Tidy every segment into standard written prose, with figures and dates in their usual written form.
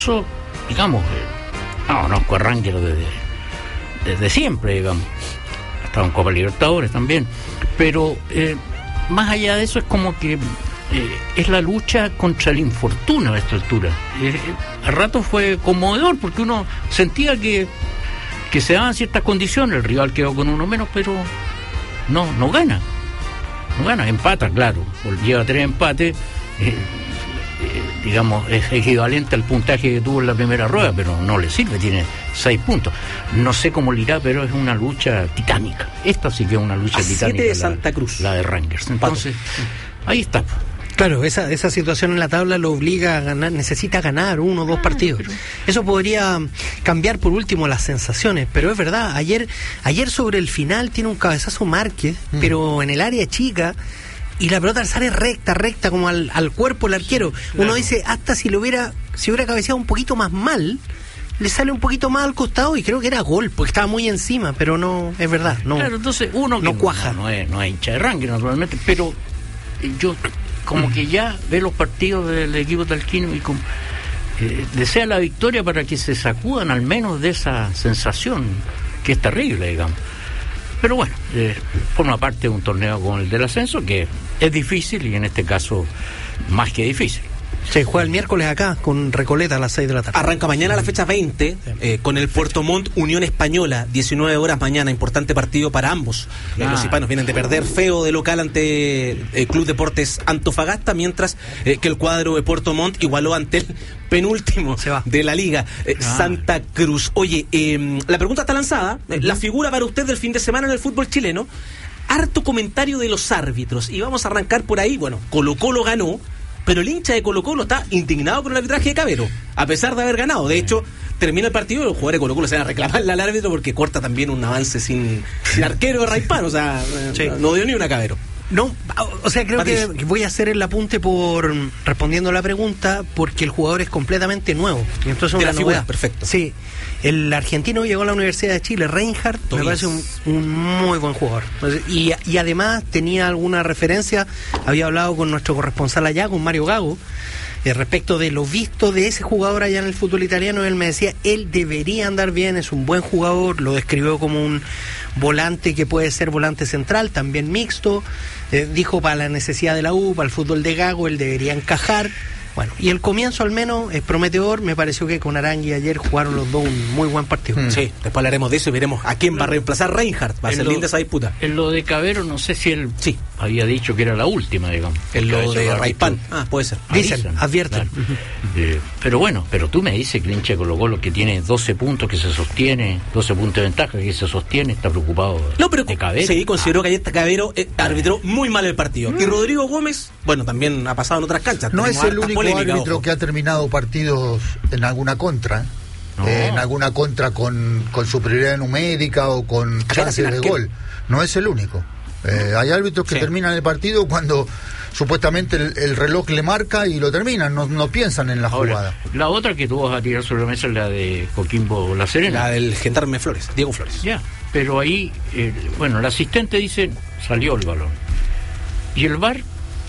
Eso, digamos, conozco a Rangers desde siempre, digamos. Ha estado en Copa Libertadores también. Pero más allá de eso es como que es la lucha contra el infortunio a esta altura. A rato fue conmovedor porque uno sentía que se daban ciertas condiciones, el rival quedó con uno menos, pero no gana, empata, claro, lleva 3 empates, digamos, es equivalente al puntaje que tuvo en la primera rueda, pero no le sirve, tiene 6 puntos. No sé cómo le irá, pero es una lucha titánica. Esta sí que es una lucha titánica. 7 de Santa Cruz. La de Rangers. Entonces, ahí está. Claro, esa situación en la tabla lo obliga a ganar, necesita ganar 1 o 2 partidos. Eso podría cambiar por último las sensaciones, pero es verdad, ayer sobre el final tiene un cabezazo Márquez, pero en el área chica, y la pelota sale recta como al cuerpo el arquero. Claro. Uno dice, hasta si hubiera cabeceado un poquito más mal, le sale un poquito más al costado y creo que era gol, porque estaba muy encima, pero no, es verdad, no. Claro, entonces uno que no cuaja. No es hincha de Rangers, naturalmente, pero yo como que ya ve los partidos del equipo talquino y desea la victoria para que se sacudan al menos de esa sensación que es terrible, digamos. Pero bueno, forma parte de un torneo como el del ascenso, que es difícil y en este caso más que difícil. Se juega el miércoles acá con Recoleta a las 6 de la tarde. Arranca mañana la fecha 20 con el Puerto Montt Unión Española, 19 horas mañana, importante partido para ambos. Los hispanos vienen de perder feo de local ante el Club Deportes Antofagasta, mientras que el cuadro de Puerto Montt igualó ante el penúltimo de la liga, Santa Cruz. Oye, la pregunta está lanzada, la figura para usted del fin de semana en el fútbol chileno. Harto comentario de los árbitros y vamos a arrancar por ahí. Bueno, Colo-Colo ganó, pero el hincha de Colo-Colo está indignado con el arbitraje de Cavero, a pesar de haber ganado. De hecho, termina el partido y los jugadores de Colo-Colo se van a reclamarle al árbitro porque corta también un avance sin arquero de Raipán, o sea, no dio ni una Cavero. No, o sea, creo que voy a hacer el apunte por respondiendo a la pregunta, porque el jugador es completamente nuevo. Y entonces de una la figura, novedad. perfecto. Sí, el argentino llegó a la Universidad de Chile, Reinhardt, me parece un muy buen jugador. Y además tenía alguna referencia, había hablado con nuestro corresponsal allá, con Mario Gago, respecto de lo visto de ese jugador allá en el fútbol italiano. Él me decía, él debería andar bien, es un buen jugador, lo describió como un volante que puede ser volante central, también mixto, dijo para la necesidad de la U, para el fútbol de Gago, él debería encajar. Bueno, y el comienzo al menos es prometedor. Me pareció que con Arangui ayer jugaron los dos un muy buen partido. Sí, después hablaremos de eso y veremos a quién va a reemplazar Reinhardt. Va a ser linda esa disputa. En lo de Cavero, no sé si él había dicho que era la última, digamos. En lo de Raipán. Puede ser. Dicen, advierten. Claro. Pero bueno, pero tú me dices que el hincha de Colo-Colo, que tiene 12 puntos que se sostiene, 12 puntos de ventaja que se sostiene, está preocupado de Cavero. Sí, consideró que ayer Cavero arbitró muy mal el partido. Y Rodrigo Gómez, bueno, también ha pasado en otras canchas. No es el único árbitro que ha terminado partidos en alguna contra. En alguna contra con superioridad numérica o con chances de gol. No es el único. Hay árbitros que terminan el partido cuando supuestamente el reloj le marca y lo terminan, no piensan en la jugada. La otra que tú vas a tirar sobre la mesa es la de Coquimbo La Serena. La del Gendarme Flores, Diego Flores. Ya, pero ahí, el asistente dice, salió el balón. Y el VAR,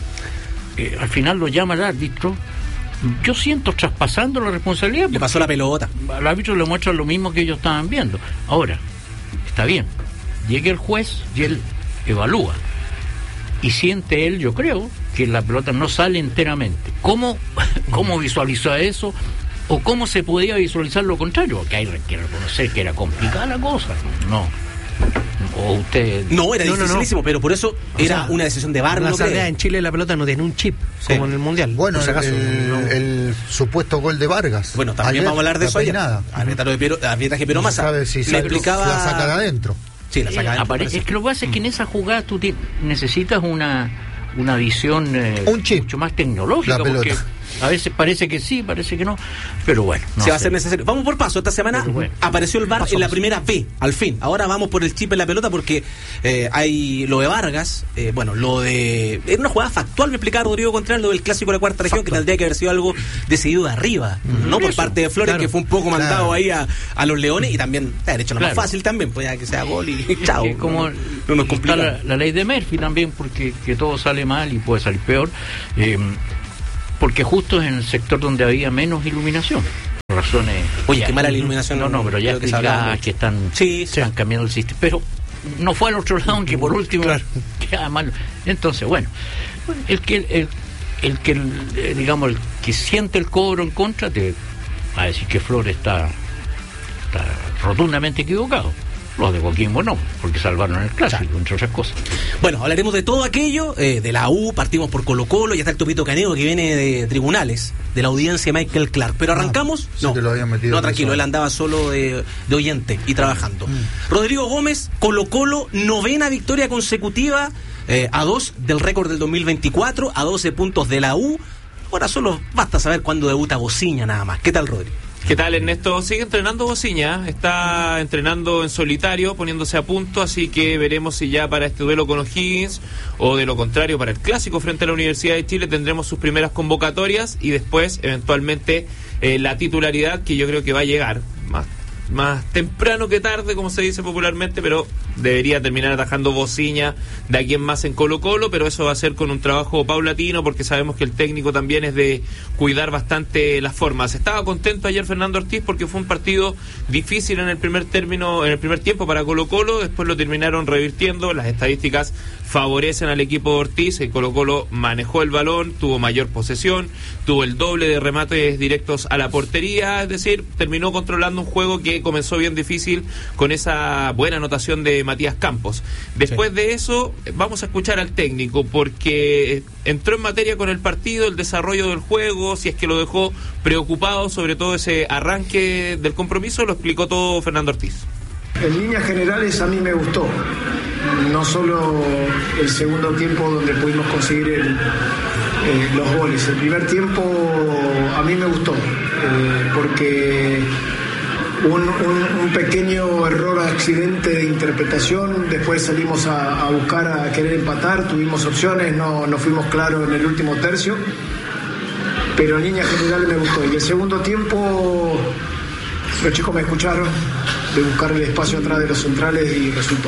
al final lo llama el árbitro. Yo siento traspasando la responsabilidad. Le pasó la pelota. Al árbitro le muestra lo mismo que ellos estaban viendo. Ahora, está bien, llega el juez y él evalúa. Y siente él, yo creo, que la pelota no sale enteramente. ¿Cómo visualizó eso? ¿O cómo se podía visualizar lo contrario? Porque hay que reconocer que era complicada la cosa. No. ¿O usted? No, era dificilísimo, pero por eso era una decisión de VAR. En Chile la pelota no tiene un chip, como en el Mundial. Bueno, el supuesto gol de Vargas. Bueno, también vamos a hablar de eso ayer. Arbitraje Piero Massa. ¿Sabe si le explicaba... la saca de adentro? Sí, la saca de adentro. Es que lo que pasa es que en esa jugada tú necesitas una visión un chip, mucho más tecnológica, porque a veces parece que sí, parece que no, pero bueno, se va a hacer necesario. Vamos por paso. Esta semana apareció el VAR en la primera B, al fin. Ahora vamos por el chip en la pelota porque hay lo de Vargas, lo de... Era una jugada factual, me explicaba Rodrigo Contreras, lo del clásico de la cuarta región, que tendría que haber sido algo decidido de arriba, no por parte de Flores, que fue un poco mandado ahí a los Leones, y también ha hecho lo más fácil también, pues ya que sea gol y chao. Como no nos complica. La ley de Murphy también, porque que todo sale mal y puede salir peor, porque justo es en el sector donde había menos iluminación. razones. Oye, qué mala la iluminación. No, pero ya explicadas que están cambiando el sistema. Pero no fue al otro lado, aunque por último queda malo. Entonces, bueno, el que siente el cobro en contra te va a decir que Flores está rotundamente equivocado. Los de Coquimbo no, porque salvaron el clásico, entre otras cosas. Bueno, hablaremos de todo aquello, de la U, partimos por Colo-Colo, ya está el Topito Caneo que viene de tribunales, de la audiencia de Michael Clark. Pero arrancamos. No, tranquilo, él andaba solo de oyente y trabajando. Rodrigo Gómez, Colo-Colo, 9ª victoria consecutiva, a 2 del récord del 2024, a 12 puntos de la U. Ahora solo basta saber cuándo debuta Bociña nada más. ¿Qué tal, Rodrigo? ¿Qué tal, Ernesto? Sigue entrenando Bociña, está entrenando en solitario, poniéndose a punto, así que veremos si ya para este duelo con O'Higgins o de lo contrario para el clásico frente a la Universidad de Chile tendremos sus primeras convocatorias y después eventualmente la titularidad, que yo creo que va a llegar más temprano que tarde, como se dice popularmente, pero debería terminar atajando Bociña de aquí en más en Colo-Colo, pero eso va a ser con un trabajo paulatino, porque sabemos que el técnico también es de cuidar bastante las formas. Estaba contento ayer Fernando Ortiz porque fue un partido difícil en el primer tiempo para Colo-Colo, después lo terminaron revirtiendo, las estadísticas favorecen al equipo de Ortiz, el Colo-Colo manejó el balón, tuvo mayor posesión, tuvo el doble de remates directos a la portería, es decir, terminó controlando un juego que comenzó bien difícil con esa buena anotación de Matías Campos. Después de eso vamos a escuchar al técnico porque entró en materia con el partido, el desarrollo del juego, si es que lo dejó preocupado, sobre todo ese arranque del compromiso, lo explicó todo Fernando Ortiz. En líneas generales a mí me gustó, no solo el segundo tiempo donde pudimos conseguir los goles. El primer tiempo a mí me gustó porque un pequeño error, accidente de interpretación, después salimos a buscar, a querer empatar, tuvimos opciones, no fuimos claros en el último tercio, pero en líneas generales me gustó. Y el segundo tiempo los chicos me escucharon, de buscar el espacio atrás de los centrales y resultó.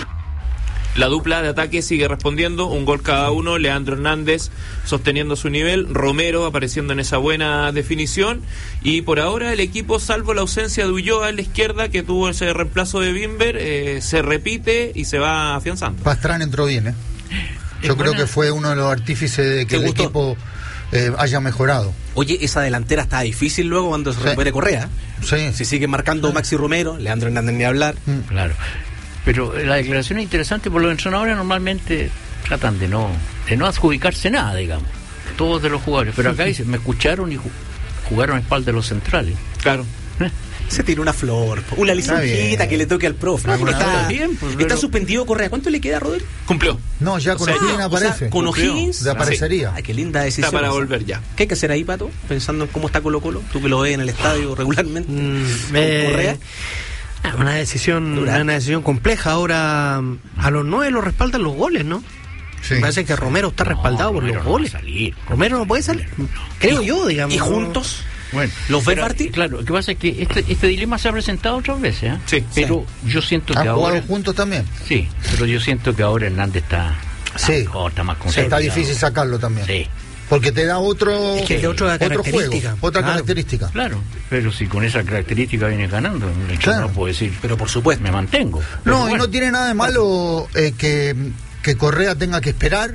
La dupla de ataque sigue respondiendo, un gol cada uno, Leandro Hernández sosteniendo su nivel, Romero apareciendo en esa buena definición, y por ahora el equipo, salvo la ausencia de Ulloa en la izquierda, que tuvo ese reemplazo de Bimber, se repite y se va afianzando. Pastrán entró bien, Yo creo que fue uno de los artífices de que el equipo haya mejorado. Oye, esa delantera está difícil luego cuando se recupere Correa. Sí. Si sigue marcando Maxi Romero, Leandro Hernández ni hablar. Claro. Pero la declaración es interesante, porque los entrenadores normalmente tratan de no adjudicarse nada, digamos, todos de los jugadores, pero acá dicen, me escucharon y jugaron a espaldas de los centrales. Claro. Se tiró una flor, una lisonjita que le toque al profe. Está suspendido Correa. ¿Cuánto le queda, Rodrigo? Cumplió. No, ya con O'Higgins aparece. Con O'Higgins desaparecería. Sí. Ay, qué linda decisión. Está para volver ya. ¿Qué hay que hacer ahí, Pato? Pensando en cómo está Colo-Colo, tú que lo ves en el estadio regularmente. Correa. Una decisión compleja. Ahora a los 9 lo respaldan los goles, ¿no? Sí. Me parece que Romero está respaldado por los goles. Romero no puede salir, creo yo, digamos. ¿Y juntos? Bueno, ¿los ven partir? Claro, lo que pasa es que este dilema se ha presentado otras veces, Sí. Pero yo siento que ahora... ¿Han jugado juntos también? Sí, pero yo siento que ahora Hernández está más concentrado. Está difícil sacarlo también. Sí. Porque te da otro juego, otra característica. Claro, pero si con esa característica vienes ganando, no puedo decir, pero por supuesto, me mantengo. No, y no tiene nada de malo que Correa tenga que esperar,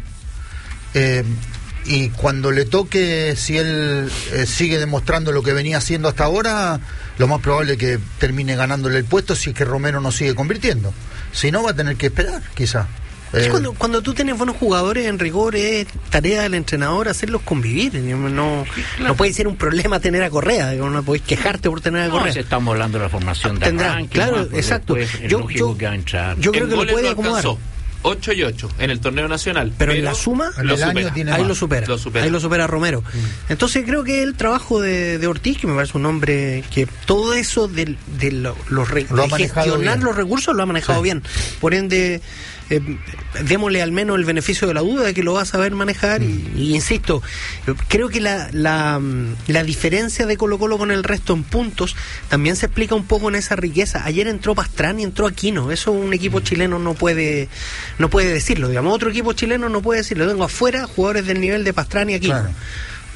y cuando le toque, si él sigue demostrando lo que venía haciendo hasta ahora, lo más probable es que termine ganándole el puesto si es que Romero no sigue convirtiendo. Si no, va a tener que esperar, quizá. Cuando tú tienes buenos jugadores, en rigor es tarea del entrenador hacerlos convivir. No puede ser un problema tener a Correa, no podés quejarte por tener a Correa. Si estamos hablando de la formación de arranque, claro, exacto. Yo creo que lo puede acomodar. 8 y 8 en el torneo nacional, pero en la suma ahí lo supera Romero. Entonces creo que el trabajo de Ortiz, que me parece un hombre que todo eso de gestionar los recursos lo ha manejado bien, por ende démosle al menos el beneficio de la duda de que lo va a saber manejar. Y insisto, creo que la diferencia de Colo-Colo con el resto en puntos también se explica un poco en esa riqueza. Ayer entró Pastrán y entró Aquino, eso un equipo chileno no puede decirlo, digamos, otro equipo chileno no puede decirlo. Tengo afuera jugadores del nivel de Pastrán y Aquino. Claro.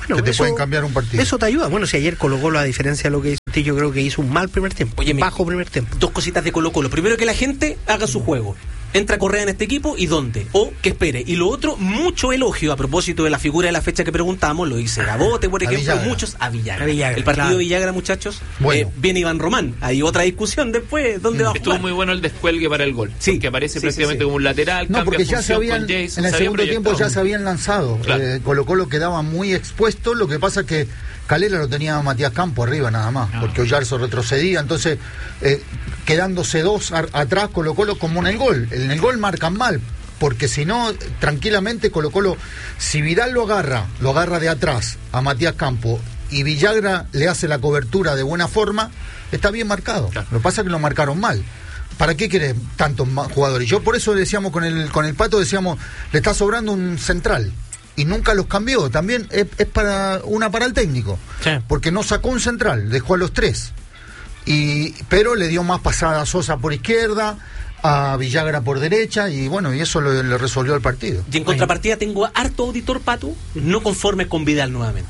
que te pueden cambiar un partido. Eso te ayuda. Bueno, si ayer Colo-Colo, a diferencia de lo que hizo usted, yo creo que hizo un mal primer tiempo. Oye, bajo primer tiempo. Dos cositas de Colo-Colo. Primero, que la gente haga su juego. Entra Correa en este equipo y dónde, o que espere. Y lo otro, mucho elogio a propósito de la figura de la fecha que preguntamos, lo dice Gabote, por ejemplo, Villagra. muchos a Villagra. claro. El partido de Villagra, muchachos, Bueno. viene Iván Román. Hay otra discusión después, ¿dónde va a Estuvo jugar? muy bueno el descuelgue para el gol. Sí. Que aparece Sí, prácticamente sí. como un lateral. No, cambia porque ya se función habían, con Jason, en el se había segundo tiempo proyectado. ya se habían lanzado. Claro. Colo-Colo quedaba muy expuesto, lo que pasa es que Calera lo tenía a Matías Campo arriba nada más, porque Oyarzo retrocedía, entonces quedándose dos atrás Colo-Colo como en el gol. En el gol marcan mal, porque si no, tranquilamente Colo-Colo, si Vidal lo agarra de atrás a Matías Campo y Villagra le hace la cobertura de buena forma, está bien marcado. Claro. Lo que pasa es que lo marcaron mal. ¿Para qué querés tantos jugadores? Yo por eso decíamos con el Pato, decíamos, le está sobrando un central. Y nunca los cambió. También es para el técnico. Sí. Porque no sacó un central, dejó a los tres. Pero le dio más pasada a Sosa por izquierda, a Villagra por derecha, y bueno, y eso le resolvió el partido. Y en contrapartida tengo a harto auditor, Pato, no conforme con Vidal nuevamente.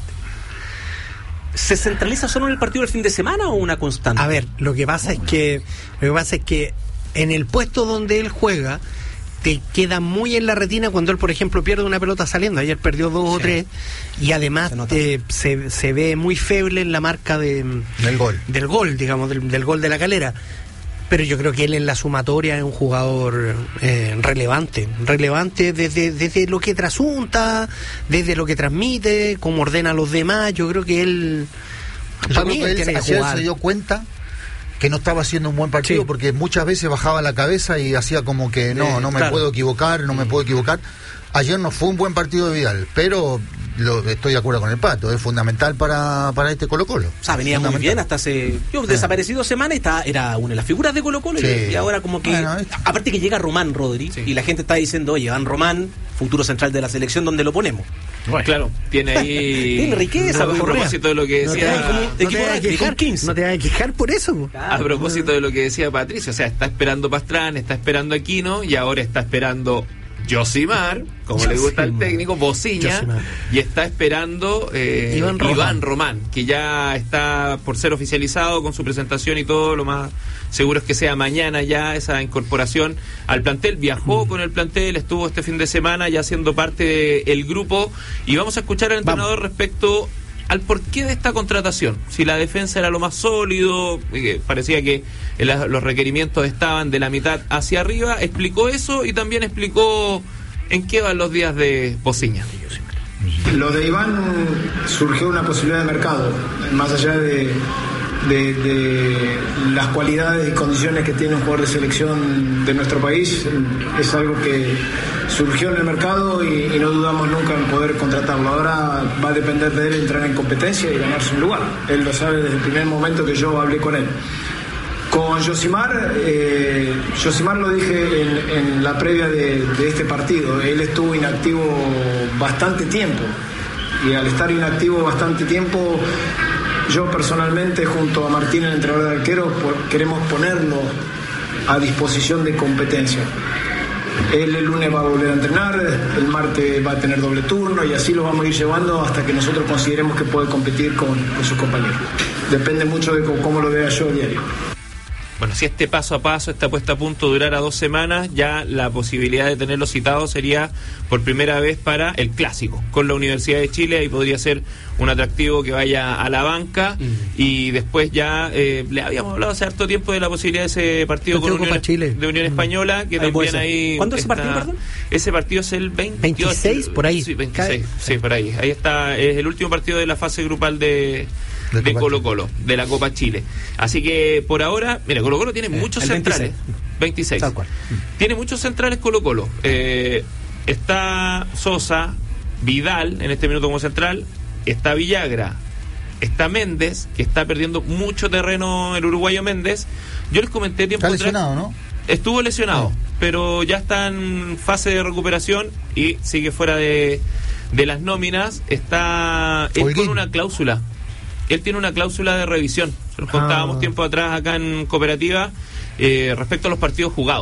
¿Se centraliza solo en el partido del fin de semana o una constante? A ver, lo que pasa es que en el puesto donde él juega te queda muy en la retina cuando él, por ejemplo, pierde una pelota saliendo. Ayer perdió 2 o 3, y además se ve muy feble en la marca del gol, digamos, del gol de la Calera. Pero yo creo que él en la sumatoria es un jugador relevante desde lo que trasunta, desde lo que transmite, cómo ordena a los demás. Yo creo que él, Yo creo que él ayer se dio cuenta que no estaba haciendo un buen partido, porque muchas veces bajaba la cabeza y hacía como que no me puedo equivocar, no me puedo equivocar. Ayer no fue un buen partido de Vidal, pero estoy de acuerdo con el Pato, es fundamental para este Colo-Colo. O sea, venía muy bien hasta hace desaparecido semana, era una de las figuras de Colo-Colo, y ahora como que... Bueno, aparte que llega Román, Rodri, y la gente está diciendo, oye, Van Román, futuro central de la selección, ¿dónde lo ponemos? Bueno, claro, tiene ahí... Tiene riqueza, a propósito de lo que decía... No te vas a quejar por eso. A propósito de lo que decía Patricio, o sea, está esperando Pastrán, está esperando Aquino, y ahora está esperando Josimar, como le gusta al técnico, Bociña, y está esperando Iván Román, que ya está por ser oficializado con su presentación y todo. Lo más seguro es que sea mañana ya esa incorporación al plantel. Viajó con el plantel, estuvo este fin de semana ya siendo parte del grupo, y vamos a escuchar al entrenador respecto al porqué de esta contratación. Si la defensa era lo más sólido, parecía que los requerimientos estaban de la mitad hacia arriba, explicó eso, y también explicó en qué van los días de Bociña. Lo de Iván surgió una posibilidad de mercado, más allá de las cualidades y condiciones que tiene un jugador de selección de nuestro país. Es algo que surgió en el mercado y no dudamos nunca en poder contratarlo. Ahora va a depender de él entrar en competencia y ganarse un lugar. Él lo sabe desde el primer momento que yo hablé con él. Con Josimar lo dije en la previa de este partido. Él estuvo inactivo bastante tiempo, y al estar inactivo bastante tiempo, yo personalmente, junto a Martín, el entrenador de arqueros, queremos ponerlo a disposición de competencia. Él el lunes va a volver a entrenar, el martes va a tener doble turno, y así lo vamos a ir llevando hasta que nosotros consideremos que puede competir con sus compañeros. Depende mucho de cómo lo vea yo a diario. Bueno, si este paso a paso, esta puesta a punto durara 2 semanas, ya la posibilidad de tenerlo citado sería por primera vez para el clásico con la Universidad de Chile. Ahí podría ser un atractivo que vaya a la banca, y después ya le habíamos hablado hace harto tiempo de la posibilidad de ese partido con Unión Española, que también ahí... ¿Cuándo es ese partido, perdón? Ese partido es el 26, por ahí. Sí, 26, sí, por ahí. Ahí está, es el último partido de la fase grupal de Colo-Colo, de la Copa Chile. Así que por ahora, mira, Colo-Colo tiene muchos centrales. 26. Tal cual. Tiene muchos centrales Colo-Colo. Está Sosa, Vidal en este minuto como central, está Villagra, está Méndez, que está perdiendo mucho terreno el uruguayo Méndez. Yo les comenté tiempo atrás. Está lesionado, ¿no? Estuvo lesionado, pero ya está en fase de recuperación y sigue fuera de las nóminas. Está él con una cláusula. Él tiene una cláusula de revisión. Se los contábamos tiempo atrás acá en Cooperativa respecto a los partidos jugados.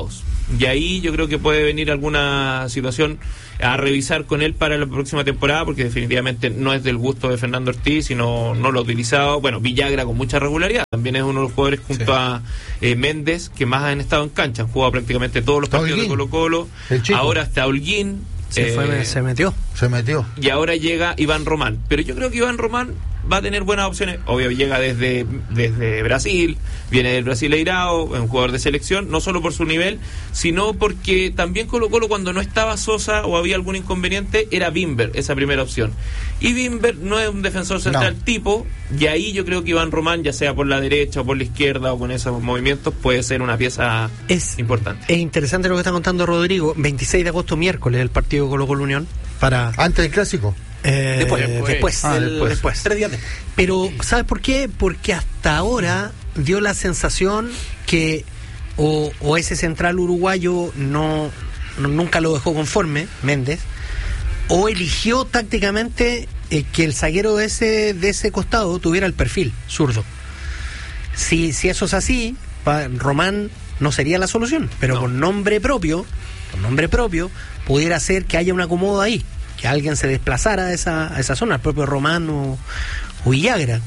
y ahí yo creo que puede venir alguna situación a revisar con él para la próxima temporada, porque definitivamente no es del gusto de Fernando Ortiz y no lo ha utilizado. Bueno, Villagra con mucha regularidad, también es uno de los jugadores junto a Méndez que más han estado en cancha, han jugado prácticamente todos los partidos de Colo-Colo. Ahora está Holguín. Se metió. Y ahora llega Iván Román. Pero yo creo que Iván Román va a tener buenas opciones. Obvio, llega desde Brasil, viene del Brasileirao, es un jugador de selección, no solo por su nivel, sino porque también Colo-Colo, cuando no estaba Sosa o había algún inconveniente, era Bimber, esa primera opción. Y Bimber no es un defensor central tipo, y ahí yo creo que Iván Román, ya sea por la derecha o por la izquierda o con esos movimientos, puede ser una pieza importante. Es interesante lo que está contando Rodrigo. 26 de agosto, miércoles, el partido Colo-Colo Unión. ¿Antes del clásico? Después. 3 días después. Pero, ¿sabes por qué? Porque hasta ahora dio la sensación que o ese central uruguayo nunca lo dejó conforme, Méndez, o eligió tácticamente que el zaguero de ese costado tuviera el perfil zurdo. Si eso es así, Román no sería la solución, pero con nombre propio pudiera ser que haya un acomodo ahí, que alguien se desplazara a esa zona, el propio Román o Villagra.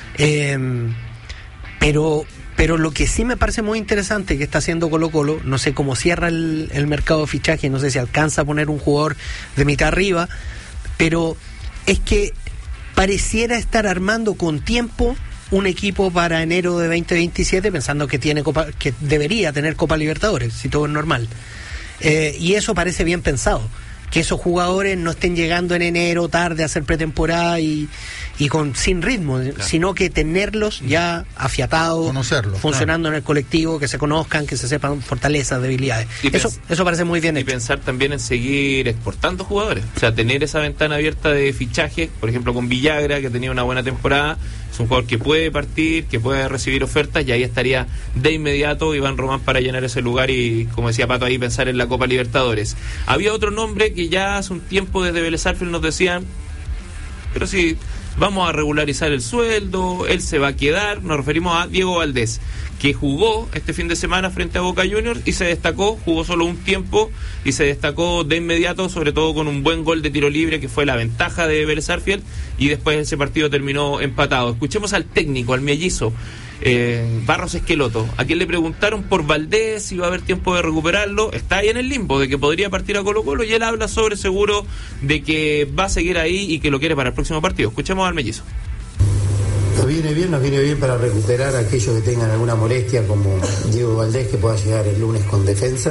Pero lo que sí me parece muy interesante que está haciendo Colo-Colo, no sé cómo cierra el mercado de fichaje, no sé si alcanza a poner un jugador de mitad arriba, pero es que pareciera estar armando con tiempo un equipo para enero de 2027, pensando que que debería tener Copa Libertadores, si todo es normal. Y eso parece bien pensado, que esos jugadores no estén llegando en enero tarde a hacer pretemporada y sin ritmo, sino que tenerlos ya afiatados, funcionando en el colectivo, que se conozcan, que se sepan fortalezas, debilidades. Eso parece muy bien hecho. Y pensar también en seguir exportando jugadores, o sea, tener esa ventana abierta de fichaje, por ejemplo con Villagra, que tenía una buena temporada, es un jugador que puede partir, que puede recibir ofertas, y ahí estaría de inmediato Iván Román para llenar ese lugar y, como decía Pato, ahí pensar en la Copa Libertadores. Había otro nombre que ya hace un tiempo desde Vélez Sarsfield nos decían, pero si vamos a regularizar el sueldo, él se va a quedar. Nos referimos a Diego Valdés, que jugó este fin de semana frente a Boca Juniors y se destacó, jugó solo un tiempo y se destacó de inmediato, sobre todo con un buen gol de tiro libre que fue la ventaja de Vélez Sarsfield, y después ese partido terminó empatado. Escuchemos al técnico, al mellizo Barros Esqueloto, a quien le preguntaron por Valdés, si va a haber tiempo de recuperarlo. Está ahí en el limbo de que podría partir a Colo-Colo, y él habla sobre seguro de que va a seguir ahí y que lo quiere para el próximo partido. Escuchemos al mellizo. Nos viene bien para recuperar a aquellos que tengan alguna molestia, como Diego Valdés, que pueda llegar el lunes con defensa,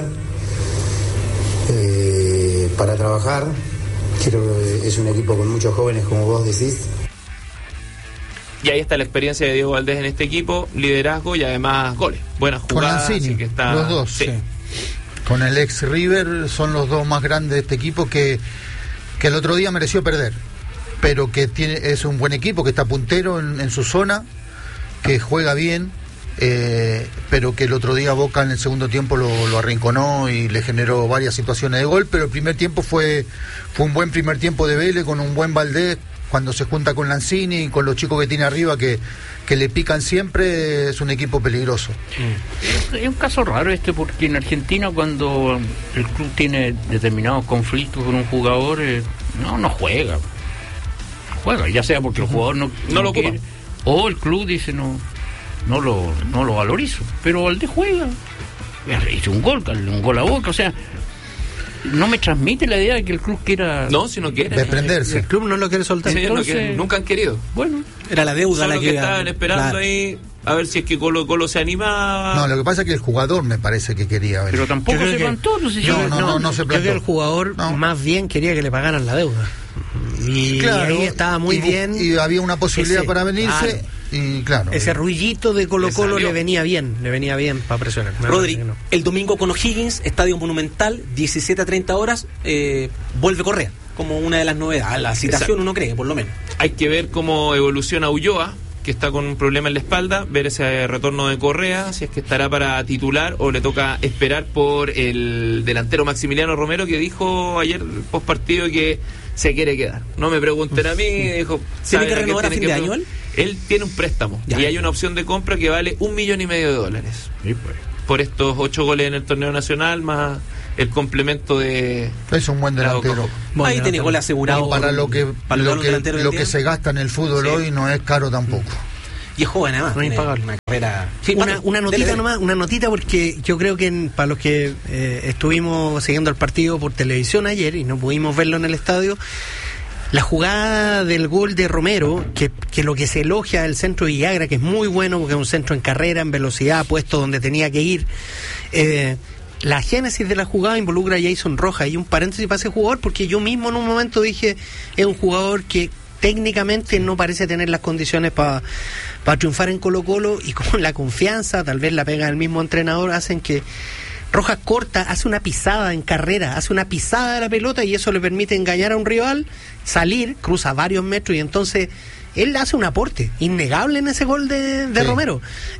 para trabajar. Creo que es un equipo con muchos jóvenes, como vos decís. Y ahí está la experiencia de Diego Valdés en este equipo, liderazgo y además goles, buenas jugadas. Con Lanzini, así que está, los dos. sí. Con el ex River son los dos más grandes de este equipo, que el otro día mereció perder, pero que es un buen equipo, que está puntero en su zona, que juega bien, pero que el otro día Boca en el segundo tiempo lo arrinconó y le generó varias situaciones de gol. Pero el primer tiempo fue un buen primer tiempo de Vélez, con un buen Valdés, cuando se junta con Lanzini y con los chicos que tiene arriba que le pican siempre. Es un equipo peligroso. Es un caso raro porque en Argentina, cuando el club tiene determinados conflictos con un jugador, no juega, ya sea porque el jugador no lo quiere, o el club dice no lo valorizo, pero Valdés juega, hizo un gol a Boca, o sea, no me transmite la idea de que el club quiera, si no quiere desprenderse. El club no lo quiere soltar. Sí, entonces, nunca han querido. Bueno, era la deuda la que estaban esperando ahí a ver si es que Colo se anima. No, lo que pasa es que el jugador me parece que quería ver. Pero tampoco se plantó. No se plantó. Creo que el jugador más bien quería que le pagaran la deuda. Y ahí estaba muy bien. Y había una posibilidad para venirse. Y claro, ese ruillito de Colo-Colo le venía bien para presionar. Rodri, el domingo con O'Higgins, Estadio Monumental, 17:30 horas, vuelve Correa como una de las novedades. La citación, uno cree, por lo menos. Hay que ver cómo evoluciona Ulloa, que está con un problema en la espalda, ver ese retorno de Correa, si es que estará para titular o le toca esperar por el delantero Maximiliano Romero, que dijo ayer post partido que se quiere quedar. No me pregunten a mí, dijo. ¿Tiene que renovar a fin de año él? Él tiene un préstamo y hay una opción de compra que vale $1,5 millones. Sí, pues. por estos 8 goles en el torneo nacional, más el complemento de... Es un buen delantero. Ahí tiene gol asegurado. Para lo que se gasta en el fútbol hoy no es caro tampoco. Y es joven además. Una carrera. Una notita nomás, una notita, porque yo creo que para los que estuvimos siguiendo el partido por televisión ayer y no pudimos verlo en el estadio, la jugada del gol de Romero, que lo que se elogia del centro de Villagra, que es muy bueno porque es un centro en carrera, en velocidad, puesto donde tenía que ir. La génesis de la jugada involucra a Jason Rojas, y un paréntesis para ese jugador, porque yo mismo en un momento dije, es un jugador que técnicamente no parece tener las condiciones para triunfar en Colo-Colo, y con la confianza, tal vez la pega del mismo entrenador, hacen que Rojas corta, hace una pisada en carrera, hace una pisada de la pelota, y eso le permite engañar a un rival, salir, cruza varios metros, y entonces él hace un aporte innegable en ese gol de Romero.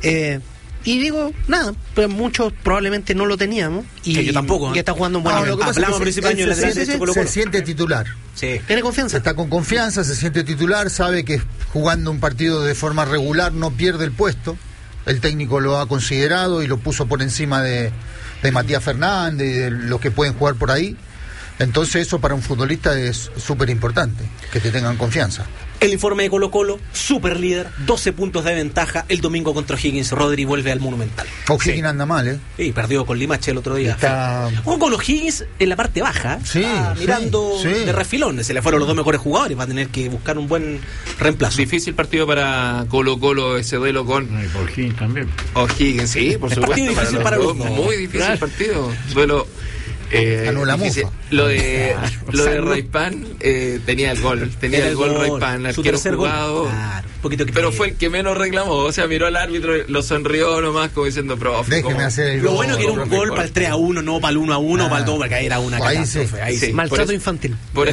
Y digo, nada, pues muchos probablemente no lo teníamos. Y yo tampoco. Y está jugando un buen nivel. Hablamos principalmente se siente titular. Sí. Tiene confianza. Está con confianza, se siente titular, sabe que jugando un partido de forma regular no pierde el puesto. El técnico lo ha considerado y lo puso por encima de Matías Fernández y de los que pueden jugar por ahí. Entonces eso para un futbolista es súper importante, que te tengan confianza. El informe de Colo-Colo, super líder, 12 puntos de ventaja el domingo contra O'Higgins. Rodri vuelve al Monumental. O'Higgins anda mal, Sí, perdió con Limache el otro día. Está... con O'Higgins en la parte baja, mirando de refilón. Se le fueron los dos mejores jugadores, va a tener que buscar un buen reemplazo. Difícil partido para Colo-Colo, ese duelo con O'Higgins también. O'Higgins, sí, por supuesto. Partido difícil para los dos. Muy difícil partido. Duelo... la mufa. Lo de Raipan tenía el gol Raipan, su arquero tercer jugado, gol. Claro, pero fue el que menos reclamó, o sea, miró al árbitro, lo sonrió nomás como diciendo, profe, déjeme hacer el lo gol. bueno que era un gol para el 3-1, no para el 1-1, para el 2, porque ahí era una catástrofe. Ahí sí. Maltrato infantil. Por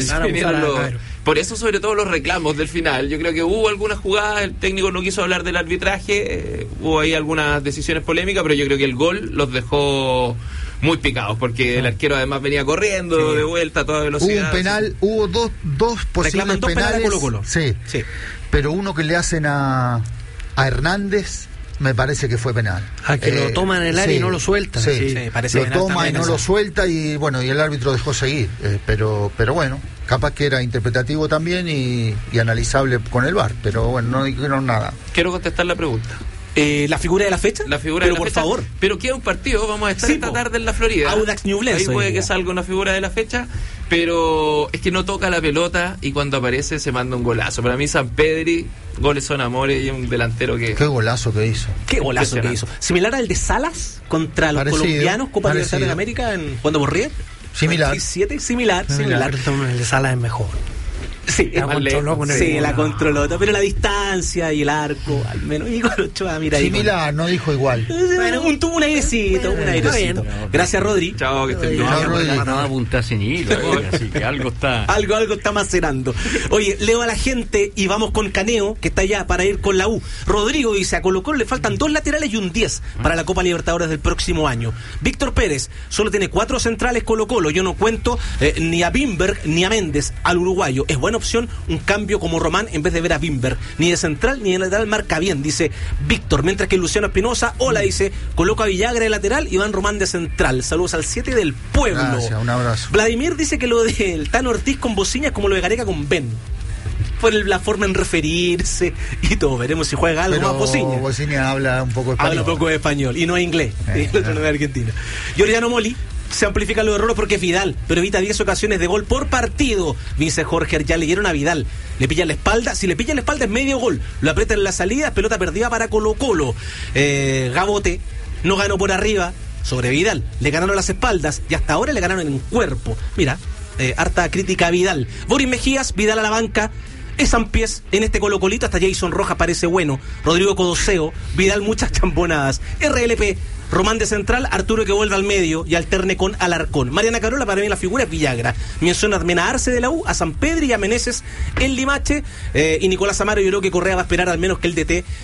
eso sobre todo los reclamos del final. Yo creo que hubo algunas jugadas, el técnico no quiso hablar del arbitraje, hubo ahí algunas decisiones polémicas, pero yo creo que el gol los dejó muy picados, porque el arquero además venía corriendo de vuelta a toda velocidad. Hubo un penal, hubo dos posibles penales. Colo-Colo. Sí, pero uno que le hacen a Hernández, me parece que fue penal. Que lo toma en el área y no lo suelta. Parece lo toma y no lo suelta, y bueno, y el árbitro dejó seguir. Pero bueno, capaz que era interpretativo también y analizable con el VAR, pero bueno, no dijeron nada. Quiero contestar la pregunta. ¿La figura de la fecha? Pero por favor. Pero queda un partido, vamos a estar esta tarde en la Florida. Audax Ñublense. Ahí puede que salga una figura de la fecha, pero es que no toca la pelota y cuando aparece se manda un golazo. Para mí Sampedri, goles son amores, y un delantero que... Qué golazo que hizo. Similar al de Salas contra los colombianos, Copa Libertadores de América, cuando por River. Similar. Similar. El de Salas es mejor. Sí, la controló, pero la distancia y el arco, al menos. Y con Ochoa, mira ahí. Similar, no dijo igual. Bueno, tuvo un airecito, Gracias, Rodri. Chao, que estén bien. No apuntar sin hilo, así que algo está. Algo está macerando. Oye, leo a la gente y vamos con Caneo, que está allá para ir con la U. Rodrigo dice: a Colo-Colo le faltan 2 laterales y un 10 para la Copa Libertadores del próximo año. Víctor Pérez solo tiene 4 centrales Colo-Colo. Yo no cuento ni a Bimberg ni a Méndez, al uruguayo. Es buena opción un cambio como Román en vez de ver a Bimberg. Ni de central ni de lateral marca bien, dice Víctor. Mientras que Luciano Espinosa, dice, coloca a Villagra de lateral y Iván Román de central. Saludos al 7 del pueblo. Gracias, un abrazo. Vladimir dice que lo del Tano Ortiz con Bociña es como lo de Gareca con Ben. Por la forma en referirse y todo. Veremos si juega algo más Bociña. Bociña habla un poco español. Habla un poco de español y no inglés. Y el otro no es argentino. Giordano Moli: se amplifican los errores porque es Vidal, pero evita 10 ocasiones de gol por partido. Dice Jorge, ya leyeron a Vidal. Le pillan la espalda, si le pillan la espalda es medio gol. Lo aprietan en la salida, es pelota perdida para Colo-Colo. Gabote no ganó por arriba sobre Vidal. Le ganaron las espaldas y hasta ahora le ganaron en cuerpo. Mira, harta crítica a Vidal. Boris Mejías, Vidal a la banca. Es Sampiés en este Colo-Colito, hasta Jason Rojas parece bueno. Rodrigo Codoseo, Vidal muchas chambonadas. RLP, Román de central, Arturo que vuelve al medio y alterne con Alarcón. Mariana Carola, para mí la figura es Villagra. Menciona a Mena Arce de la U, a San Pedro y a Meneses en Limache. Y Nicolás Amaro, yo creo que Correa va a esperar al menos que el DT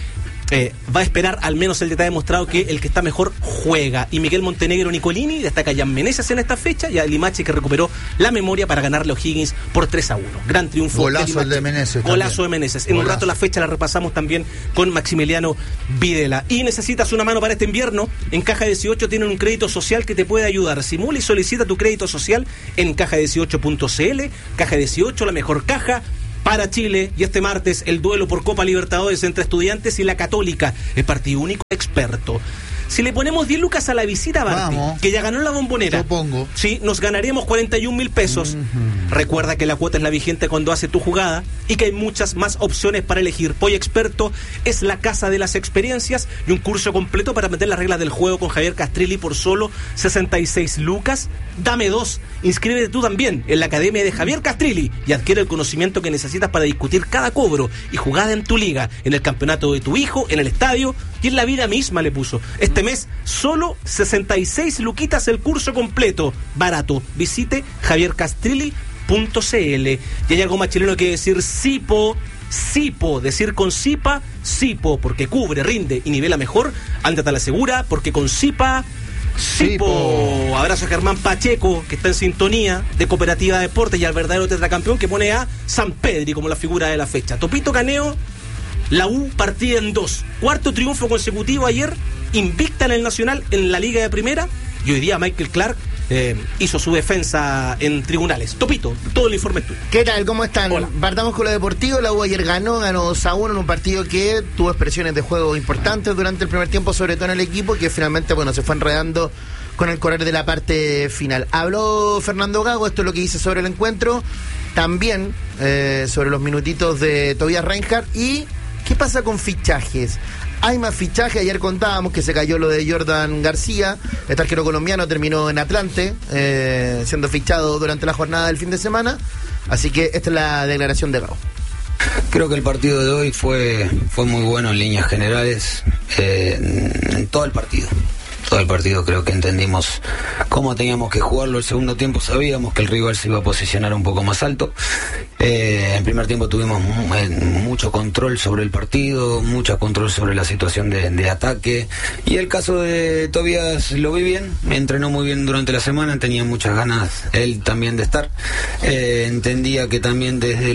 va a esperar, al menos el detalle ha demostrado que el que está mejor juega. Y Miguel Montenegro Nicolini, destaca Jan Meneses en esta fecha, y a Limache, que recuperó la memoria para ganarle a O'Higgins por 3-1. Gran triunfo. Golazo de Meneses. Golazo de Meneses. En un rato la fecha la repasamos también con Maximiliano Videla. Y necesitas una mano para este invierno. En Caja 18 tienen un crédito social que te puede ayudar. Simula y solicita tu crédito social en caja18.cl. Caja 18, la mejor caja para Chile. Y este martes el duelo por Copa Libertadores entre Estudiantes y la Católica, el partido único experto. Si le ponemos 10 lucas a la visita a Barty, que ya ganó la Bombonera, sí, nos ganaríamos 41.000 pesos. Recuerda que la cuota es la vigente cuando hace tu jugada y que hay muchas más opciones para elegir. Poy Experto es la casa de las experiencias y un curso completo para meter las reglas del juego con Javier Castrilli por solo 66 lucas. Dame 2. Inscríbete tú también en la Academia de Javier Castrilli y adquiere el conocimiento que necesitas para discutir cada cobro y jugada en tu liga, en el campeonato de tu hijo, en el estadio y en la vida misma, le puso. Este mes solo 66 luquitas el curso completo, barato. Visite javiercastrilli.cl. Y hay algo más chileno que decir: Sipo, decir con Sipa, Sipo, porque cubre, rinde y nivela mejor. Ándate a la segura, porque con Sipa, Sipo. Abrazo a Germán Pacheco, que está en sintonía de Cooperativa de Deportes, y al verdadero tetracampeón, que pone a San Pedri como la figura de la fecha. Topito Caneo, la U partida en 2. Cuarto triunfo consecutivo ayer, invicta en el Nacional, en la Liga de Primera, y hoy día Michael Clark hizo su defensa en tribunales. Topito, todo el informe es tuyo. ¿Qué tal? ¿Cómo están? Hola. Partamos con lo deportivo. La U ayer ganó 2-1 en un partido que tuvo expresiones de juego importantes durante el primer tiempo, sobre todo en el equipo, que finalmente, se fue enredando con el correr de la parte final. Habló Fernando Gago, esto es lo que dice sobre el encuentro, también sobre los minutitos de Tobias Reinhardt. Y ¿qué pasa con fichajes? Hay más fichajes. Ayer contábamos que se cayó lo de Jordan García, este arquero colombiano, terminó en Atlante, siendo fichado durante la jornada del fin de semana. Así que esta es la declaración de Gago. Creo que el partido de hoy fue muy bueno en líneas generales, en todo el partido. Todo el partido creo que entendimos cómo teníamos que jugarlo. El segundo tiempo sabíamos que el rival se iba a posicionar un poco más alto. En primer tiempo tuvimos mucho control sobre el partido, mucho control sobre la situación de ataque. Y el caso de Tobias lo vi bien, entrenó muy bien durante la semana, tenía muchas ganas él también de estar. Entendía que también desde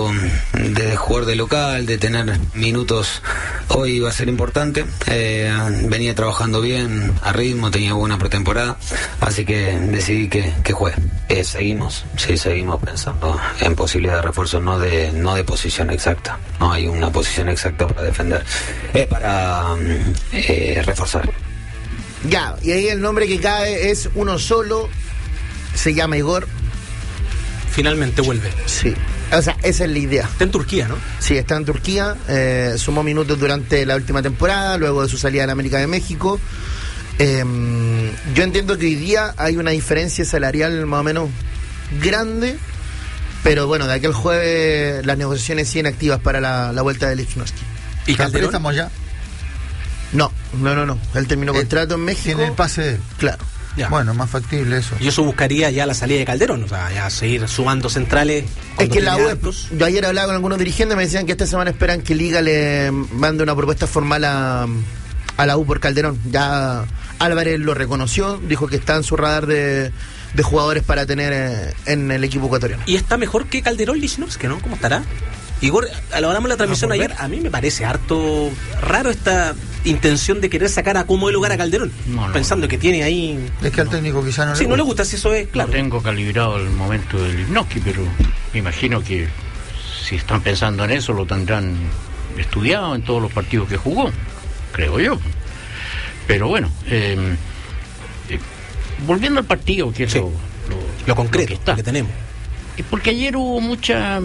jugar de local, de tener minutos, hoy iba a ser importante. Venía trabajando bien, a ritmo, tenía buena pretemporada, así que decidí que juegue. Seguimos pensando en posibilidad de refuerzo, no de posición exacta. No hay una posición exacta para defender, para reforzar. Ya, y ahí el nombre que cae es uno solo, se llama Igor. Finalmente vuelve. Sí, o sea, esa es la idea. Está en Turquía, ¿no? Sí, está en Turquía, sumó minutos durante la última temporada, luego de su salida a la América de México. Yo entiendo que hoy día hay una diferencia salarial más o menos grande, pero bueno, de aquel jueves las negociaciones siguen activas para la vuelta de Lichnowsky. ¿Y Calderón? ¿Estamos ya? No. Él terminó contrato en México. Tiene el pase de él. Claro. Ya. Bueno, más factible eso. Y eso buscaría ya la salida de Calderón, o sea, ya seguir sumando centrales. Es que la web, yo ayer hablaba con algunos dirigentes, me decían que esta semana esperan que Liga le mande una propuesta formal a la U por Calderón. Ya Álvarez lo reconoció, dijo que está en su radar de jugadores para tener en el equipo ecuatoriano. Y está mejor que Calderón Lichnowsky, ¿no? ¿Cómo estará? Igor, lo hablamos en la transmisión ayer, a mí me parece harto raro esta intención de querer sacar a como de lugar a Calderón, pensando que tiene ahí... Es que al técnico quizá no le gusta. No le gusta, si eso es claro. No tengo calibrado el momento del Lichnowsky, pero me imagino que si están pensando en eso lo tendrán estudiado en todos los partidos que jugó, creo yo. Pero bueno, volviendo al partido, que es lo concreto que está. Que tenemos. Porque ayer hubo mucha,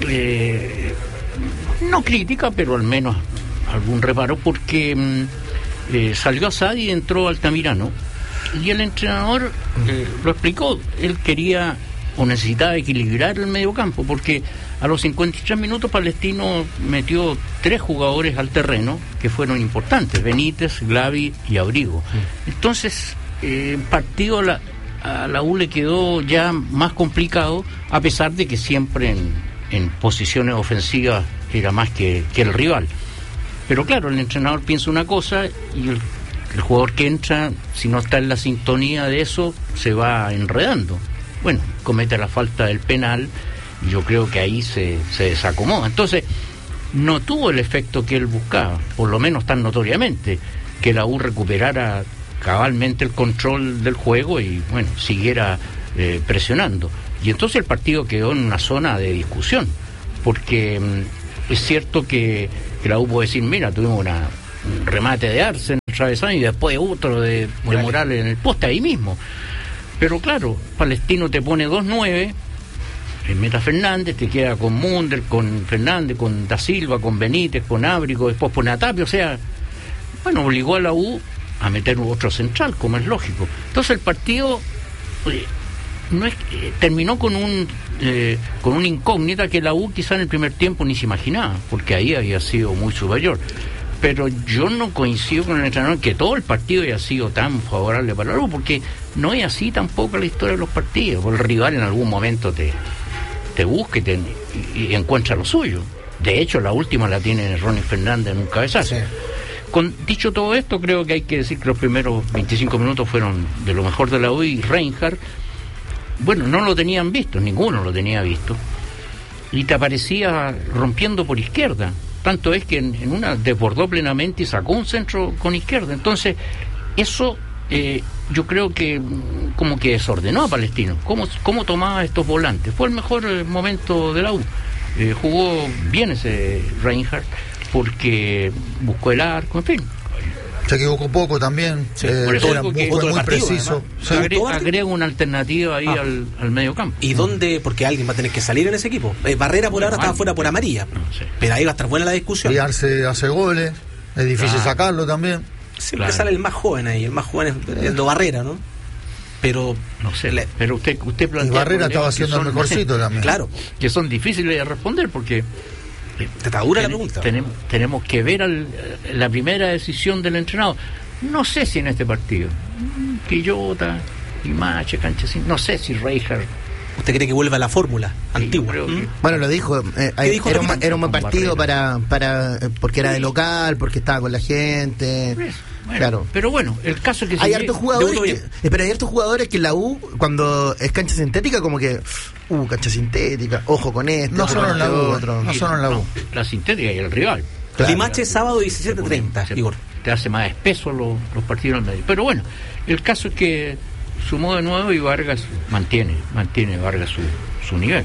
no crítica, pero al menos algún reparo, porque salió Asadi y entró Altamirano. Y el entrenador lo explicó, él quería o necesitaba equilibrar el mediocampo, porque a los 53 minutos Palestino metió 3 jugadores al terreno que fueron importantes, Benítez, Glavi y Abrigo. Entonces, el partido a la U le quedó ya más complicado, a pesar de que siempre en posiciones ofensivas era más que el rival. Pero claro, el entrenador piensa una cosa y el jugador que entra, si no está en la sintonía de eso, se va enredando. Bueno, comete la falta del penal y yo creo que ahí se desacomoda. Entonces, no tuvo el efecto que él buscaba, por lo menos tan notoriamente, que la U recuperara cabalmente el control del juego y, bueno, siguiera presionando. Y entonces el partido quedó en una zona de discusión, porque es cierto que la U puede decir, mira, tuvimos un remate de Arce en el travesaño y después otro de Morales en el poste ahí mismo. Pero claro, Palestino te pone 2-9, meta Fernández, te queda con Munder, con Fernández, con Da Silva, con Benítez, con Ábrico, después pone a Tapia, o sea, bueno, obligó a la U a meter otro central, como es lógico. Entonces el partido terminó con una incógnita que la U quizá en el primer tiempo ni se imaginaba, porque ahí había sido muy superior. Pero yo no coincido con el entrenador que todo el partido haya sido tan favorable para la U, porque no es así tampoco la historia de los partidos. El rival en algún momento te busca y encuentra lo suyo. De hecho, la última la tiene Ronnie Fernández en un cabezazo. Sí. Dicho todo esto, creo que hay que decir que los primeros 25 minutos fueron de lo mejor de la U, y Reinhardt, bueno, no lo tenían visto, ninguno lo tenía visto, y te aparecía rompiendo por izquierda. Tanto es que en una desbordó plenamente y sacó un centro con izquierda. Entonces, eso yo creo que como que desordenó a Palestino. ¿Cómo tomaba estos volantes? Fue el mejor momento de la U. Jugó bien ese Reinhardt porque buscó el arco, en fin. Se equivocó poco también, era muy preciso. Agrega una alternativa ahí al medio campo. ¿Y dónde? Porque alguien va a tener que salir en ese equipo. Barrera por ahora estaba fuera por amarilla, pero ahí va a estar buena la discusión. Y Arce hace goles, es difícil sacarlo también. Siempre sale el más joven ahí, el más joven es el de Barrera, ¿no? Pero no sé, pero usted plantea, y Barrera estaba haciendo el mejorcito también. Claro, que son difíciles de responder porque te está dura la pregunta. Tenemos que ver la primera decisión del entrenador. No sé si en este partido Quillota, Limache, Canchesín, no sé si Reinhardt. ¿Usted cree que vuelva a la fórmula antigua? Bueno, lo dijo, era un buen partido para porque era de local, porque estaba con la gente. Bueno, claro. Pero bueno, el caso es que hay hartos jugadores que en la U, cuando es cancha sintética, como que cancha sintética, ojo con esto. No solo en la U, no solo en la U. La sintética y el rival. Claro. Limache sábado 17:30, Igor. Te hace más espeso los partidos al medio. Pero bueno, el caso es que sumó de nuevo y Vargas mantiene Vargas su nivel.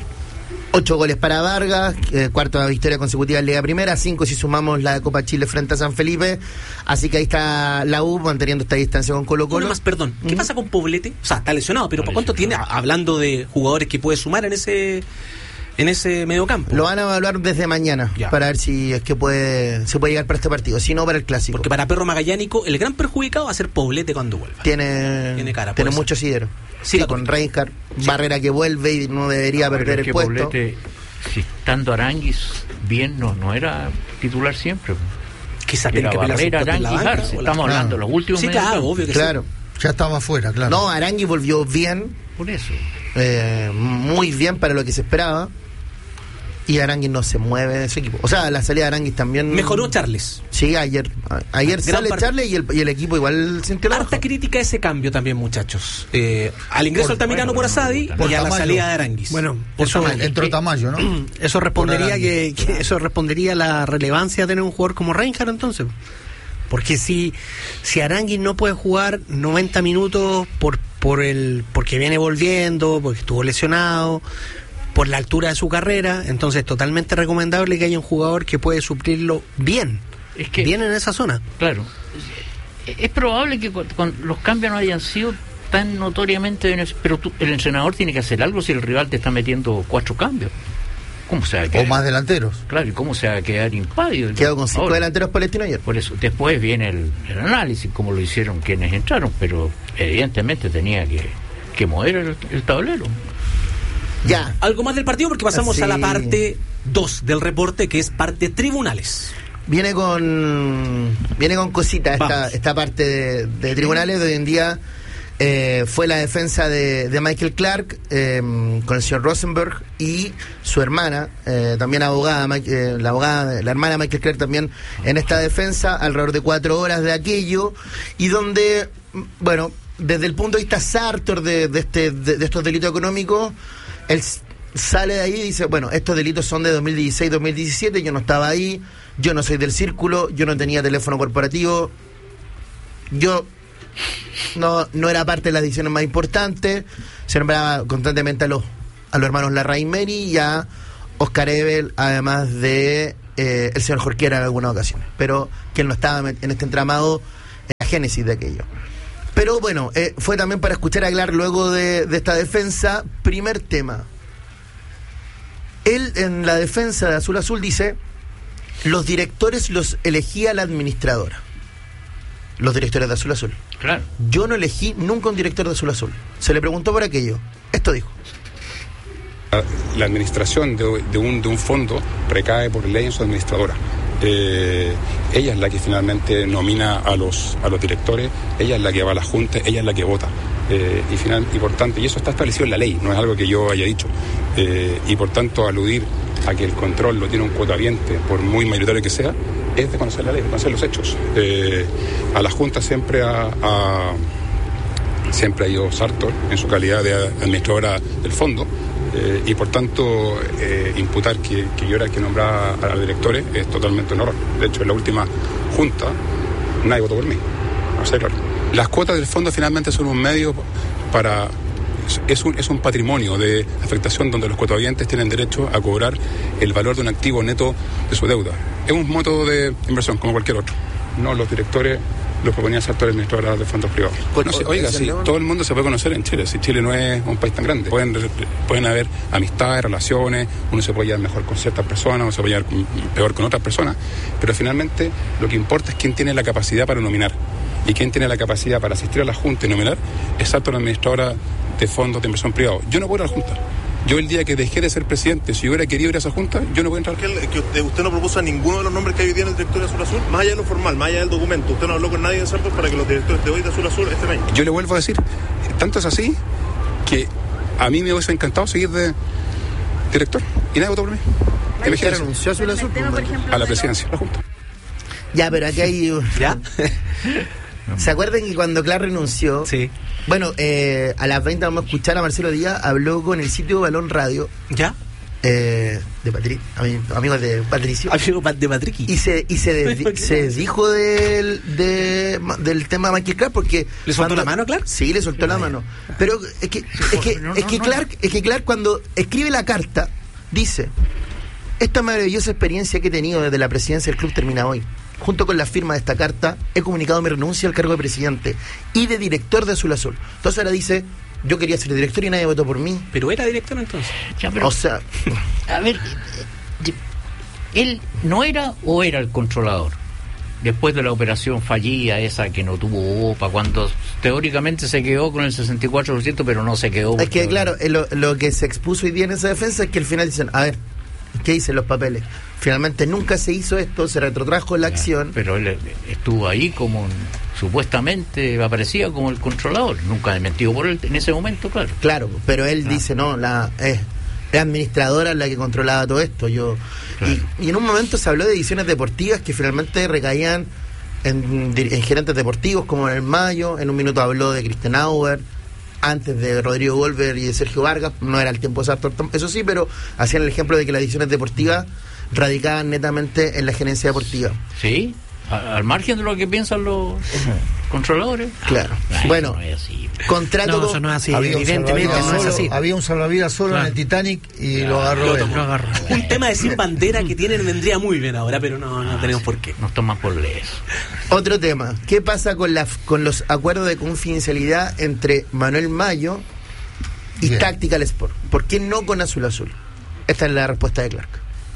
8 goles para Vargas, cuarta victoria consecutiva en Liga Primera, 5 si sumamos la Copa Chile frente a San Felipe, así que ahí está la U manteniendo esta distancia con Colo-Colo. Uno más, perdón, ¿qué pasa con Poblete? O sea, está lesionado, pero ¿por cuánto tiene? Hablando de jugadores que puede sumar en ese mediocampo. Lo van a evaluar desde mañana para ver si es que se puede llegar para este partido, si no para el clásico. Porque para Perro Magallánico el gran perjudicado va a ser Poblete cuando vuelva. Tiene mucho sidero. Sí, con Reinhardt, Barrera que vuelve y no debería perder el puesto. Poblete, si estando Aranguis bien, no era titular siempre. Quizás tiene que Barrera, Aranguis, Arce. Estamos hablando de los últimos meses. Sí, claro, obvio que claro. Ya estaba afuera, claro. No, Aranguis volvió bien. Por eso. Muy bien para lo que se esperaba. Y Aranguis no se mueve de ese equipo. O sea, la salida de Aranguis también mejoró Charles. Sí, ayer sale Charles y el equipo igual sintió la harta crítica a ese cambio también, muchachos. Al ingreso Altamirano por Asadi y a la salida de Aranguis. Bueno, eso entró Tamayo, ¿no? Eso respondería eso respondería a la relevancia de tener un jugador como Reinhardt entonces. Porque si Aranguis no puede jugar 90 minutos porque viene volviendo, porque estuvo lesionado, por la altura de su carrera, entonces es totalmente recomendable que haya un jugador que puede suplirlo bien en esa zona. Claro, es probable que con los cambios no hayan sido tan notoriamente, pero el entrenador tiene que hacer algo si el rival te está metiendo 4 cambios. ¿Cómo se va a quedar? O más delanteros. Claro, ¿y cómo se va a quedar impávido? Quedó con 5 delanteros Palestino ayer. Por eso, después viene el análisis, como lo hicieron quienes entraron, pero evidentemente tenía que mover el tablero. Ya, algo más del partido porque pasamos a la parte 2 del reporte, que es parte tribunales. Viene con cositas esta parte de tribunales. De hoy en día fue la defensa de Michael Clark con el señor Rosenberg y su hermana, también abogada, la hermana de Michael Clark también en esta defensa, alrededor de 4 horas de aquello, y donde, bueno, desde el punto de vista Sartor de estos delitos económicos, él sale de ahí y dice, bueno, estos delitos son de 2016-2017, yo no estaba ahí, yo no soy del círculo, yo no tenía teléfono corporativo, yo no era parte de las decisiones más importantes. Se nombraba constantemente a los hermanos Larraín Meri y a Oscar Ebel, además de el señor Jorquera en algunas ocasiones, pero que él no estaba en este entramado, en la génesis de aquello. Pero bueno, fue también para escuchar a Clark luego de esta defensa. Primer tema, él en la defensa de Azul Azul dice: los directores los elegía la administradora. Los directores de Azul Azul. Claro. Yo no elegí nunca un director de Azul Azul. Se le preguntó por aquello. Esto dijo: la administración de un fondo recae por ley en su administradora. Ella es la que finalmente nomina a los directores, ella es la que va a la junta, ella es la que vota. Y por tanto, y eso está establecido en la ley, no es algo que yo haya dicho. Y por tanto, aludir a que el control lo tiene un cuotaviente, por muy mayoritario que sea, es de conocer la ley, de conocer los hechos. A la Junta siempre ha ido Sartor en su calidad de administradora del fondo, y por tanto imputar que yo era el que nombraba a los directores es totalmente un error. De hecho, en la última Junta nadie votó por mí, o sea, claro. Las cuotas del fondo finalmente son un medio para... Es un patrimonio de afectación donde los cuotavientes tienen derecho a cobrar el valor de un activo neto de su deuda. Es un método de inversión como cualquier otro. No, los directores los proponía Sartor, administradora de fondos privados. No sé, oiga, si todo el mundo se puede conocer en Chile, si Chile no es un país tan grande. Pueden haber amistades, relaciones, uno se puede llevar mejor con ciertas personas, uno se puede llevar peor con otras personas, pero finalmente lo que importa es quién tiene la capacidad para nominar. Y quién tiene la capacidad para asistir a la Junta y nominar es Sartor, administradora de fondos de inversión privados. Yo no puedo ir a la Junta. Yo el día que dejé de ser presidente, si yo hubiera querido ir a esa Junta, yo no puedo entrar. Que usted no propuso a ninguno de los nombres que hoy día en el directorio de Azul Azul, más allá de lo formal, más allá del documento. Usted no habló con nadie de Sartor para que los directores de hoy de Azul Azul estén ahí. Yo le vuelvo a decir, tanto es así que a mí me hubiese encantado seguir de director y nadie votó por mí. ¿Quién renunció a Azul Azul? A la presidencia de la Junta. Ya, pero aquí hay... ¿Ya? ¿Se acuerdan que cuando Clark renunció? Sí. Bueno, a las 20 vamos a escuchar a Marcelo Díaz, habló con el sitio Balón Radio. ¿Ya? De amigos de Patricio. Amigos de Patricky. Y se dijo del tema de Michael Clark porque... ¿Le soltó la mano, Clark? Sí, le soltó la mano. Pero es que Clark cuando escribe la carta dice: esta maravillosa experiencia que he tenido desde la presidencia del club termina hoy. Junto con la firma de esta carta, he comunicado mi renuncia al cargo de presidente y de director de Azul Azul. Entonces ahora dice: yo quería ser director y nadie votó por mí. Pero era director entonces. Ya, pero, o sea... A ver, ¿él no era o era el controlador? Después de la operación fallida, esa que no tuvo OPA, cuando teóricamente se quedó con el 64%, pero no se quedó. Es que claro, lo que se expuso hoy día en esa defensa es que al final dicen: a ver, ¿qué dicen los papeles? Finalmente nunca se hizo esto, se retrotrajo la acción. Pero él estuvo ahí como supuestamente aparecía como el controlador, nunca desmentido por él en ese momento, claro. Claro, pero él dice: no, la administradora la que controlaba todo esto. Claro. Y en un momento se habló de decisiones deportivas que finalmente recaían en gerentes deportivos como en el Mayo. En un minuto habló de Christian Auer, antes de Rodrigo Golver y de Sergio Vargas. No era el tiempo de Sartor, eso sí, pero hacían el ejemplo de que las decisiones deportivas radicaban netamente en la gerencia deportiva. Sí, al margen de lo que piensan los controladores. Claro. Bueno, no es así. Contrato. No, eso no es así. Evidentemente no es así. Había un salvavidas solo en el Titanic y lo agarró él. Un tema de sin bandera que tienen vendría muy bien ahora, pero no tenemos por qué. Nos toman por leyes. Otro tema. ¿Qué pasa con los acuerdos de confidencialidad entre Manuel Mayo y Tactical Sport? ¿Por qué no con Azul Azul? Esta es la respuesta de Clark.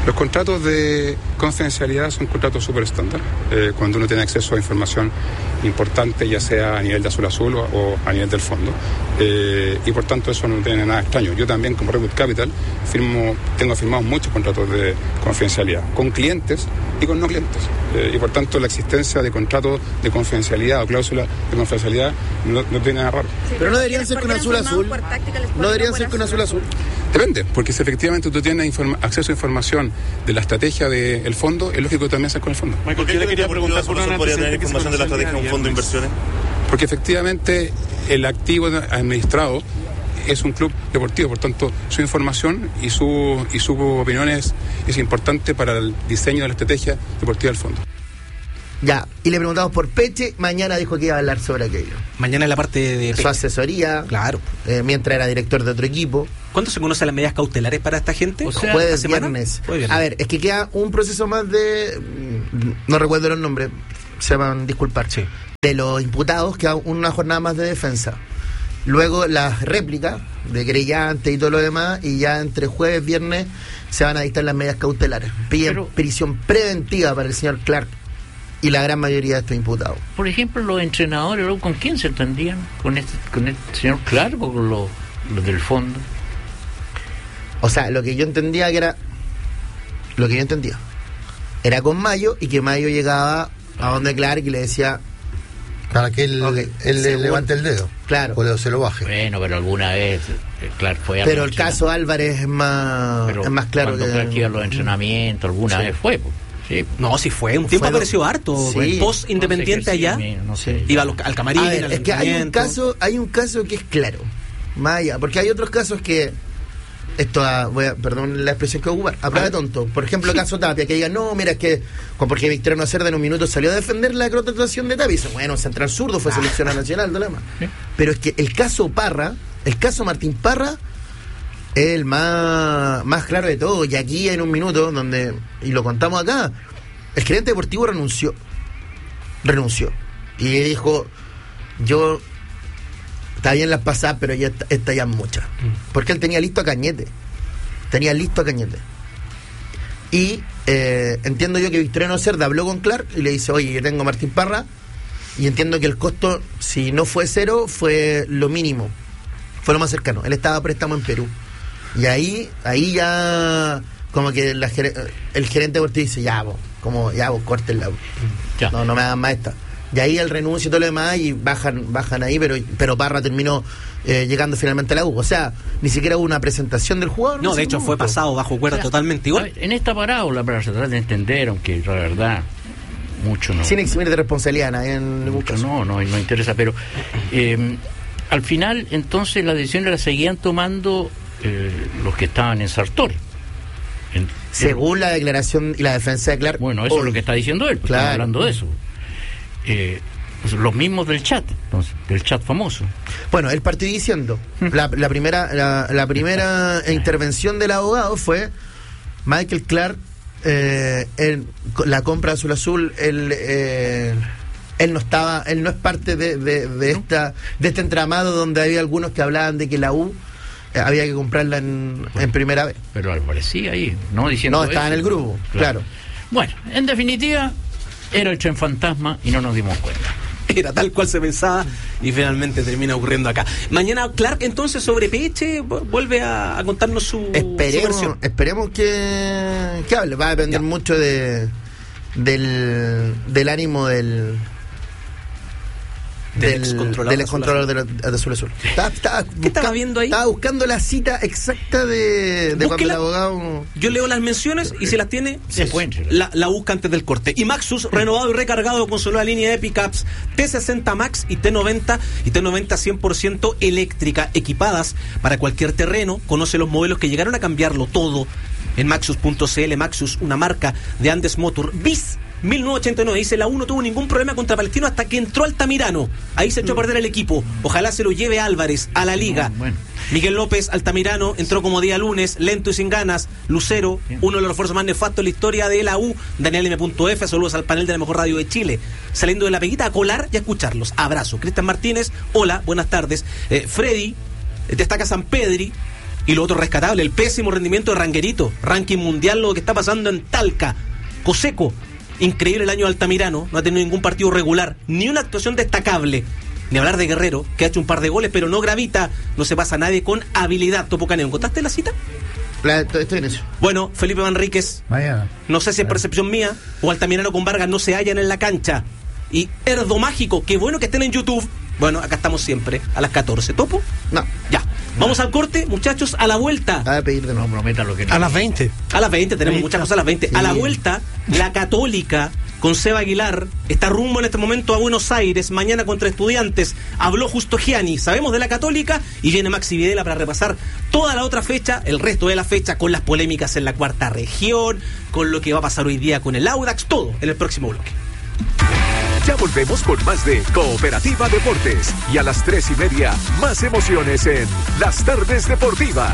Los contratos de confidencialidad son contratos súper estándar, cuando uno tiene acceso a información importante, ya sea a nivel de azul o a nivel del fondo, y por tanto eso no tiene nada extraño. Yo también, como Redwood Capital, tengo firmados muchos contratos de confidencialidad con clientes y con no clientes, y por tanto la existencia de contratos de confidencialidad o cláusulas de confidencialidad no tiene nada raro. Sí, pero no deberían ser con azul. No deberían ser con azul. Depende, porque si efectivamente tú tienes acceso a información de la estrategia del fondo, es lógico que también seas con el fondo. Michael, yo le quería preguntar por una podría tener información de la estrategia de un fondo de inversiones. Porque efectivamente el activo administrado es un club deportivo, por tanto su información y su opinión es importante para el diseño de la estrategia deportiva del fondo. Ya, y le preguntamos por Peche, mañana dijo que iba a hablar sobre aquello. Mañana en la parte de su asesoría, claro, mientras era director de otro equipo. ¿Cuándo se conocen las medidas cautelares para esta gente? O sea, jueves, viernes. A ver, es que queda un proceso más de... No recuerdo los nombres, se van a disculpar. Sí. De los imputados, queda una jornada más de defensa. Luego las réplicas de querellantes y todo lo demás, y ya entre jueves y viernes se van a dictar las medidas cautelares. Piden prisión preventiva para el señor Clark y la gran mayoría de estos imputados. Por ejemplo, los entrenadores, ¿con quién se entendían? ¿Con este señor Clark o con los del fondo? O sea, lo que yo entendía era con Mayo, y que Mayo llegaba a donde Clark y le decía... Para que él le levante el dedo. Claro. O se lo baje. Bueno, pero alguna vez Clark fue... Pero el caso Álvarez es más claro. Cuando Clark iba a los entrenamientos, alguna vez fue, pues. Sí. No, sí fue. Un tiempo apareció harto. Sí. Post Independiente allá. No sé. Iba al camarín. A ver, es que hay un caso que es claro. Más allá. Porque hay otros casos que. Perdón la expresión que voy a ocupar. A prueba de tonto. Por ejemplo, el caso Tapia, que diga, no, mira, es que. Porque Victoriano Cerda en un minuto salió a defender la contratación de Tapia. Y dice, bueno, central zurdo, fue seleccionado nacional, no más. Pero es que el caso Martín Parra, es el más claro de todo. Y aquí en un minuto, y lo contamos acá, el gerente deportivo renunció. Y dijo, yo, está bien las pasadas, pero ya está ya muchas. Porque él tenía listo a Cañete. Y entiendo yo que Victoriano Cerda habló con Clark y le dice, oye, yo tengo a Martín Parra, y entiendo que el costo, si no fue cero, fue lo mínimo. Fue lo más cercano. Él estaba a préstamo en Perú. Y ahí ya como que el gerente deportivo dice, vos córtenla. No me hagan más esta. Y ahí él renuncia y todo lo demás, y bajan ahí, pero Parra terminó llegando finalmente a la U. O sea, ni siquiera hubo una presentación del jugador. No, de hecho fue pasado bajo cuerda totalmente igual. En esta parábola, para tratar de entender, aunque la verdad, mucho no. Sin eximir de responsabilidad, no interesa, pero al final, entonces, las decisiones las seguían tomando los que estaban en Sartori. Según la declaración y la defensa de Clark. Bueno, eso es lo que está diciendo él, claro. Estamos hablando de eso. Pues los mismos del chat, entonces, del chat famoso. Bueno, él partió diciendo, la primera intervención del abogado fue Michael Clark, la compra de Azul, él no es parte de este entramado donde había algunos que hablaban de que la U había que comprarla en primera vez. Pero aparecía ahí, ¿no? Diciendo estaba en el grupo, claro. Bueno, en definitiva, era el tren fantasma y no nos dimos cuenta. Era tal cual se pensaba y finalmente termina ocurriendo acá. Mañana Clark entonces sobre Peche vuelve a contarnos su versión. Esperemos que hable. Va a depender mucho del ánimo del excontrolador de Azul. ¿Qué estaba viendo ahí? Estaba buscando la cita exacta de cuando el abogado... Yo leo las menciones y si las tiene, la busca antes del corte. Y Maxus, renovado y recargado con su nueva línea de pickups T60 Max y T90 100% eléctrica, equipadas para cualquier terreno. Conoce los modelos que llegaron a cambiarlo todo en Maxus.cl. Maxus, una marca de Andes Motor. Bis 1989, dice, la U no tuvo ningún problema contra Palestino hasta que entró Altamirano. Ahí se echó a perder el equipo. Ojalá se lo lleve Álvarez a la liga. Miguel López, Altamirano, entró como día lunes, lento y sin ganas. Lucero, uno de los refuerzos más nefastos de la historia de la U. Daniel M.F, saludos al panel de la mejor radio de Chile. Saliendo de la peguita a colar y a escucharlos. Abrazo. Cristian Martínez, hola, buenas tardes. Freddy, destaca San Pedri. Y lo otro rescatable, el pésimo rendimiento de Ranguerito, ranking mundial, lo que está pasando en Talca. Coseco, increíble el año de Altamirano, no ha tenido ningún partido regular, ni una actuación destacable. Ni hablar de Guerrero, que ha hecho un par de goles, pero no gravita, no se pasa a nadie con habilidad. Topo Caneo, ¿encontraste la cita? Estoy en eso. Bueno, Felipe Manríquez, Mañana. no sé si es percepción mía o Altamirano con Vargas no se hallan en la cancha. Y Erdo Mágico, qué bueno que estén en YouTube. Bueno, acá estamos siempre, a las 14. ¿Topo? No. Ya. Vamos al corte, muchachos, a la vuelta. A pedir de nuevo. No prometa lo que no. A las 20. A las 20, tenemos muchas cosas a las 20. Sí. A la vuelta, la Católica, con Seba Aguilar, está rumbo en este momento a Buenos Aires, mañana contra Estudiantes. Habló Justo Gianni, sabemos de la Católica, y viene Maxi Videla para repasar toda la otra fecha, el resto de la fecha, con las polémicas en la cuarta región, con lo que va a pasar hoy día con el Audax, todo en el próximo bloque. Ya volvemos con más de Cooperativa Deportes. Y a las 3:30, más emociones en Las Tardes Deportivas.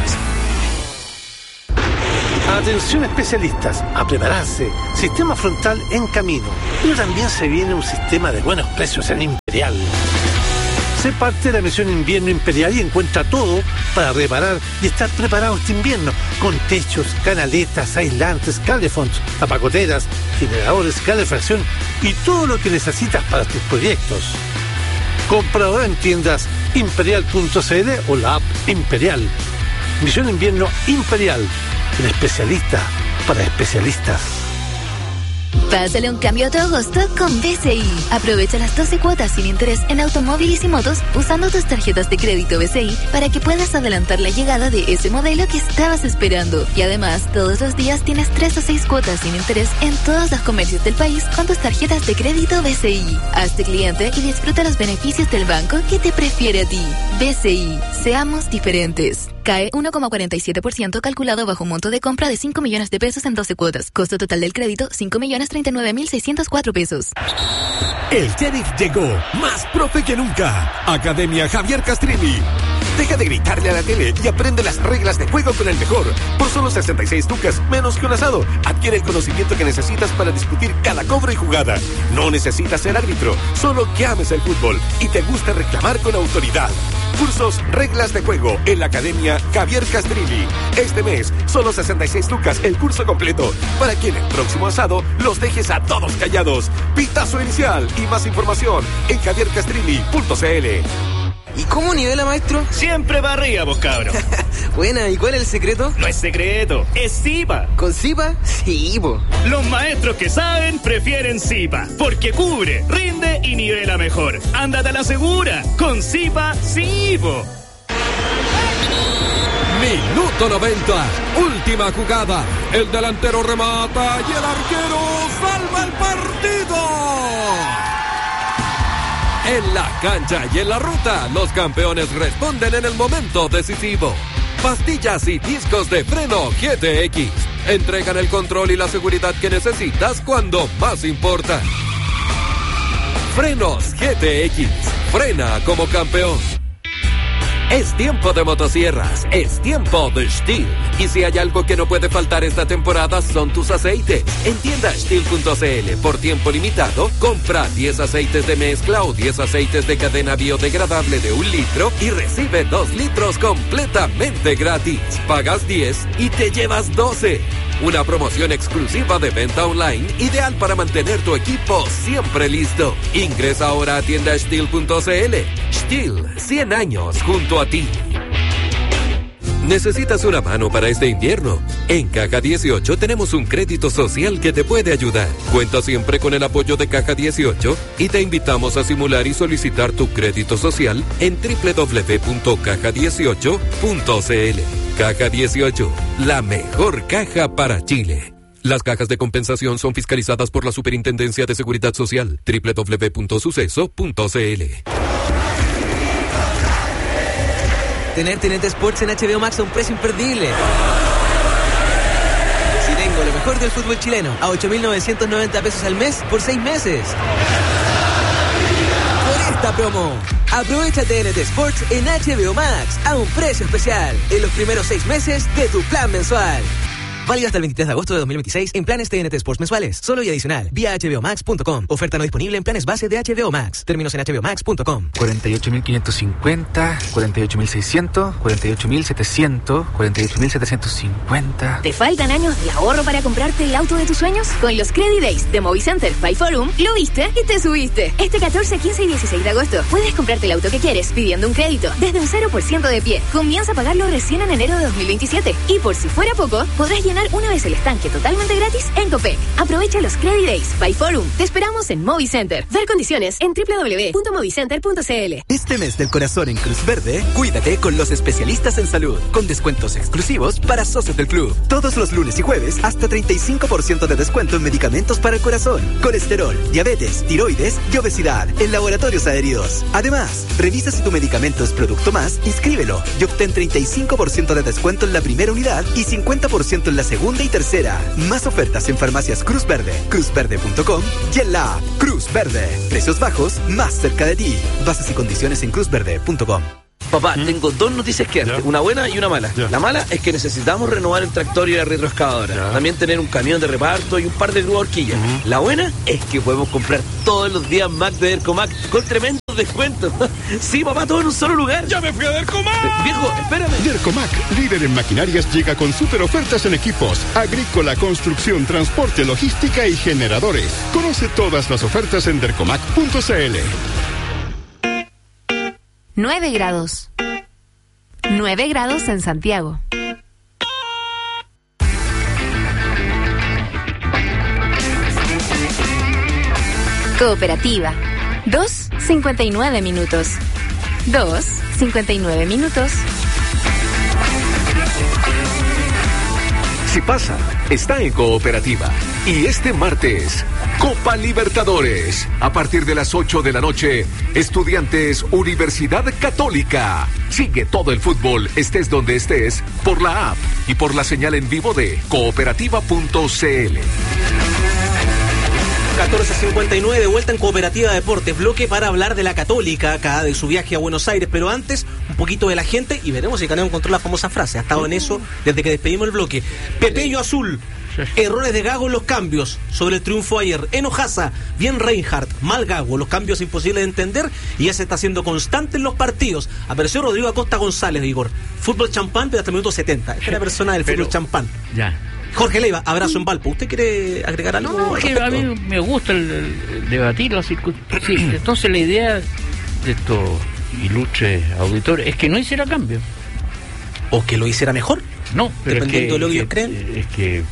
Atención especialistas, a prepararse. Sistema frontal en camino. Pero también se viene un sistema de buenos precios en Imperial. Sé parte de la misión Invierno Imperial y encuentra todo para reparar y estar preparado este invierno, con techos, canaletas, aislantes, calefonts, tapacoteras, generadores, calefacción y todo lo que necesitas para tus proyectos. Compra ahora en tiendas imperial.cl o la app Imperial. Misión Invierno Imperial, el especialista para especialistas. Pásale un cambio a tu agosto con BCI. Aprovecha las 12 cuotas sin interés en automóviles y motos usando tus tarjetas de crédito BCI para que puedas adelantar la llegada de ese modelo que estabas esperando. Y además, todos los días tienes 3 o 6 cuotas sin interés en todos los comercios del país con tus tarjetas de crédito BCI. Hazte cliente y disfruta los beneficios del banco que te prefiere a ti. BCI. Seamos diferentes. Cae 1,47% calculado bajo un monto de compra de 5 millones de pesos en 12 cuotas. Costo total del crédito, 5.039.604 pesos. El sheriff llegó, más profe que nunca. Academia Javier Castrilli. Deja de gritarle a la tele y aprende las reglas de juego con el mejor. Por solo 66 tucas, menos que un asado. Adquiere el conocimiento que necesitas para discutir cada cobro y jugada. No necesitas ser árbitro, solo que ames el fútbol y te gusta reclamar con autoridad. Cursos Reglas de Juego en la Academia Javier Castrilli. Este mes, solo 66 tucas el curso completo, para que en el próximo asado los dejes a todos callados. Pitazo inicial y más información en javiercastrilli.cl. ¿Y cómo nivela, maestro? Siempre para arriba, vos cabros. Buena, ¿y cuál es el secreto? No es secreto, es Zipa. ¿Con Zipa? Sí, po. Los maestros que saben prefieren Zipa, porque cubre, rinde y nivela mejor. Ándate a la segura, con Zipa, sí, po. Minuto 90, última jugada. El delantero remata y el arquero salva el partido. En la cancha y en la ruta, los campeones responden en el momento decisivo. Pastillas y discos de freno GTX entregan el control y la seguridad que necesitas cuando más importa. Frenos GTX, frena como campeón. Es tiempo de motosierras, es tiempo de Stihl. Y si hay algo que no puede faltar esta temporada son tus aceites. En tienda Stihl.cl, por tiempo limitado, compra 10 aceites de mezcla o 10 aceites de cadena biodegradable de 1 litro y recibe 2 litros completamente gratis. Pagas 10 y te llevas 12. Una promoción exclusiva de venta online, ideal para mantener tu equipo siempre listo. Ingresa ahora a tienda Stihl.cl. Stihl, 100 años junto a ti. ¿Necesitas una mano para este invierno? En Caja 18 tenemos un crédito social que te puede ayudar. Cuenta siempre con el apoyo de Caja 18 y te invitamos a simular y solicitar tu crédito social en www.caja18.cl. Caja 18, la mejor caja para Chile. Las cajas de compensación son fiscalizadas por la Superintendencia de Seguridad Social. www.suceso.cl. Tener TNT Sports en HBO Max a un precio imperdible. Si tengo lo mejor del fútbol chileno a 8.990 pesos al mes por 6 meses. Por esta promo, aprovecha TNT Sports en HBO Max a un precio especial en los primeros 6 meses de tu plan mensual. Válida hasta el 23 de agosto de 2026 en planes TNT Sports mensuales. Solo y adicional. Vía hbomax.com. Oferta no disponible en planes base de HBO Max. Términos en hbomax.com. 48.550, 48.600, 48.700, 48.750. ¿Te faltan años de ahorro para comprarte el auto de tus sueños? Con los Credit Days de Movicenter by Forum, lo viste y te subiste. Este 14, 15 y 16 de agosto puedes comprarte el auto que quieres pidiendo un crédito desde un 0% de pie. Comienza a pagarlo recién en enero de 2027. Y por si fuera poco, podrás llenar una vez el estanque totalmente gratis en Copec. Aprovecha los Credit Days by Forum. Te esperamos en Movicenter. Ver condiciones en www.movicenter.cl. Este mes del corazón en Cruz Verde, cuídate con los especialistas en salud, con descuentos exclusivos para socios del club. Todos los lunes y jueves, hasta 35% de descuento en medicamentos para el corazón, colesterol, diabetes, tiroides y obesidad en laboratorios adheridos. Además, revisa si tu medicamento es producto más, inscríbelo y obtén 35% de descuento en la primera unidad y 50% en la segunda y tercera. Más ofertas en farmacias Cruz Verde, cruzverde.com y en la app Cruz Verde. Precios bajos más cerca de ti. Bases y condiciones en cruzverde.com. Papá, tengo dos noticias que darte, una buena y una mala. La mala es que necesitamos renovar el tractor y la retroexcavadora. También tener un camión de reparto y un par de grúas horquillas. La buena es que podemos comprar todos los días Mac de Dercomac con tremendos descuentos. Sí, papá, todo en un solo lugar. ¡Ya me fui a Dercomac! Viejo, espérame. Dercomac, líder en maquinarias, llega con super ofertas en equipos, agrícola, construcción, transporte, logística y generadores. Conoce todas las ofertas en dercomac.cl. 9 grados. 9 grados en Santiago. Cooperativa. 2:59 minutos. 2:59 minutos. Si pasa, está en Cooperativa. Y este martes, Copa Libertadores. A partir de las 8 de la noche, Estudiantes Universidad Católica. Sigue todo el fútbol, estés donde estés, por la app y por la señal en vivo de cooperativa.cl. 14:59, de vuelta en Cooperativa Deportes, bloque para hablar de la Católica acá, de su viaje a Buenos Aires, pero antes un poquito de la gente y veremos si Caneo encontró la famosa frase. Ha estado en eso desde que despedimos el bloque. Pepello Azul, errores de Gago en los cambios sobre el triunfo ayer. Enojaza, bien Reinhardt, mal Gago, los cambios imposibles de entender y ya se está haciendo constante en los partidos. Apareció Rodrigo Acosta González, Igor. Fútbol champán, pero hasta el minuto 70. Esta es la persona del fútbol champán. Ya. Jorge Leiva, abrazo en Valpo. ¿Usted quiere agregar algo? No, es que a mí me gusta el debatir las circunstancias. Sí, entonces la idea de estos ilustres auditores es que no hiciera cambio. ¿O que lo hiciera mejor? No, pero dependiendo de lo que ellos creen. Es que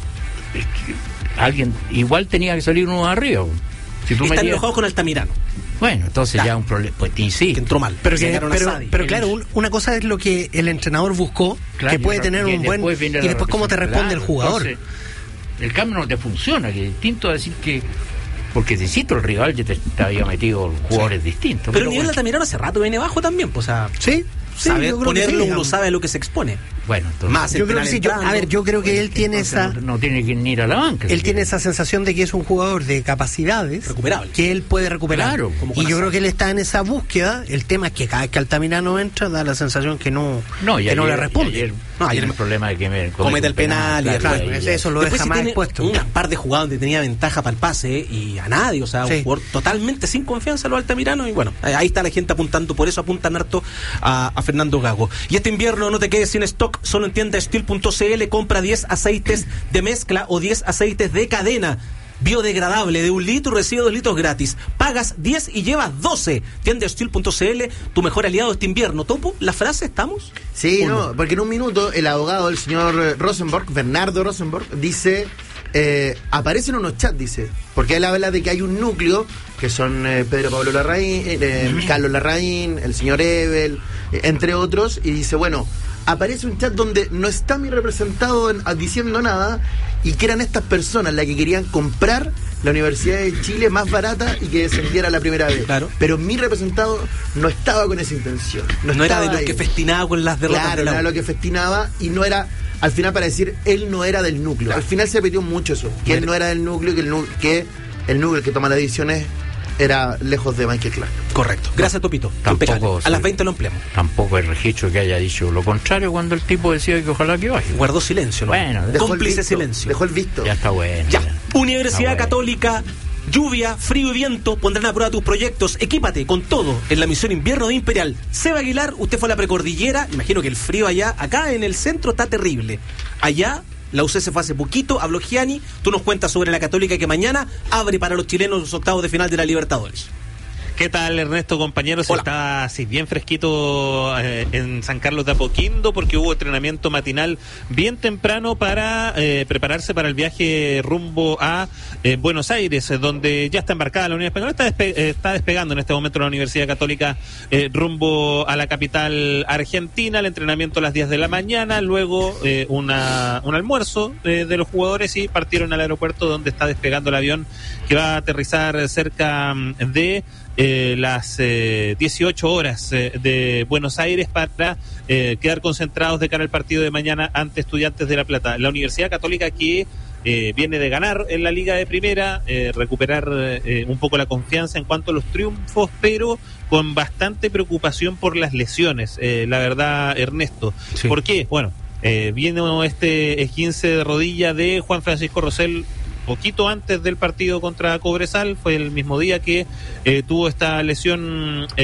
alguien igual tenía que salir uno arriba. Si tú están enojados con Altamirano. Bueno, entonces ya un problema, pues sí. Que entró mal. Pero claro, una cosa es lo que el entrenador buscó, claro, que puede tener un buen... Y después cómo te responde el jugador. Entonces, el cambio no te funciona, que es distinto a decir que... Porque distinto el rival ya te había metido jugadores distintos. Pero el nivel de Altamirano hace rato viene bajo también, pues, o sea... Sí. Sabe ponerlo, uno sabe a lo que se expone. Bueno, entonces, más yo creo que sí. Yo creo que él tiene esa... No tiene que ir a la banca. Él tiene esa sensación de que es un jugador de capacidades recuperable, que él puede recuperar. Claro, y yo creo que él está en esa búsqueda. El tema es que cada vez que Altamirano entra da la sensación que no le responde. Ayer el problema de que comete el penal y claro, eso lo deja más expuesto. Un par de jugadas donde tenía ventaja para el pase y a nadie, o sea, un jugador totalmente sin confianza lo Altamirano, y bueno, ahí está la gente apuntando, por eso apuntan harto a Fernando Gago. Y este invierno no te quedes sin stock, solo en tienda Steel.cl, compra 10 aceites de mezcla o 10 aceites de cadena biodegradable de 1 litro, recibe 2 litros gratis. Pagas 10 y llevas 12. Tienda Steel.cl, tu mejor aliado este invierno. ¿Topo la frase? ¿Estamos? Sí, no, porque en un minuto el abogado, el señor Rosenborg, Bernardo Rosenborg, dice... aparecen unos chats, dice, porque él habla de que hay un núcleo que son Pedro Pablo Larraín, Carlos Larraín, el señor Ebel, entre otros, y dice, bueno, aparece un chat donde no está mi representado diciendo nada, y que eran estas personas las que querían comprar la Universidad de Chile más barata y que descendiera la primera vez. Claro. Pero mi representado no estaba con esa intención. No era de los que festinaba con las derrotas. Claro, no era lo que festinaba y no era... Al final, para decir, él no era del núcleo. Al final se repitió mucho eso, que él no era del núcleo, que el núcleo que toma las decisiones era lejos de Michael Clark. Correcto. Gracias, Topito. Tampoco, a las 20 lo empleamos. Tampoco hay registro que haya dicho lo contrario cuando el tipo decía que ojalá que baje. Guardó silencio, ¿no? Bueno, cómplice silencio. Dejó el visto. Ya está bueno. Ya. Universidad Católica, lluvia, frío y viento pondrán a prueba tus proyectos. Equípate con todo en la misión invierno de Imperial. Seba Aguilar, usted fue a la precordillera. Imagino que el frío allá, acá en el centro está terrible. Allá, la UC se fue hace poquito, habló Gianni. Tú nos cuentas sobre la Católica que mañana abre para los chilenos los octavos de final de la Libertadores. ¿Qué tal, Ernesto, compañeros? Hola. Está así bien fresquito en San Carlos de Apoquindo porque hubo entrenamiento matinal bien temprano para prepararse para el viaje rumbo a Buenos Aires, donde ya está embarcada la Unión Española. Está despegando en este momento la Universidad Católica rumbo a la capital argentina. El entrenamiento a las 10 de la mañana, luego un almuerzo de los jugadores y partieron al aeropuerto donde está despegando el avión que va a aterrizar cerca de las 18 horas de Buenos Aires para quedar concentrados de cara al partido de mañana ante Estudiantes de La Plata. La Universidad Católica que viene de ganar en la Liga de Primera, recuperar un poco la confianza en cuanto a los triunfos, pero con bastante preocupación por las lesiones, la verdad, Ernesto. Sí. ¿Por qué? Bueno, viene este esguince de rodilla de Juan Francisco Rosell poquito antes del partido contra Cobresal, fue el mismo día que tuvo esta lesión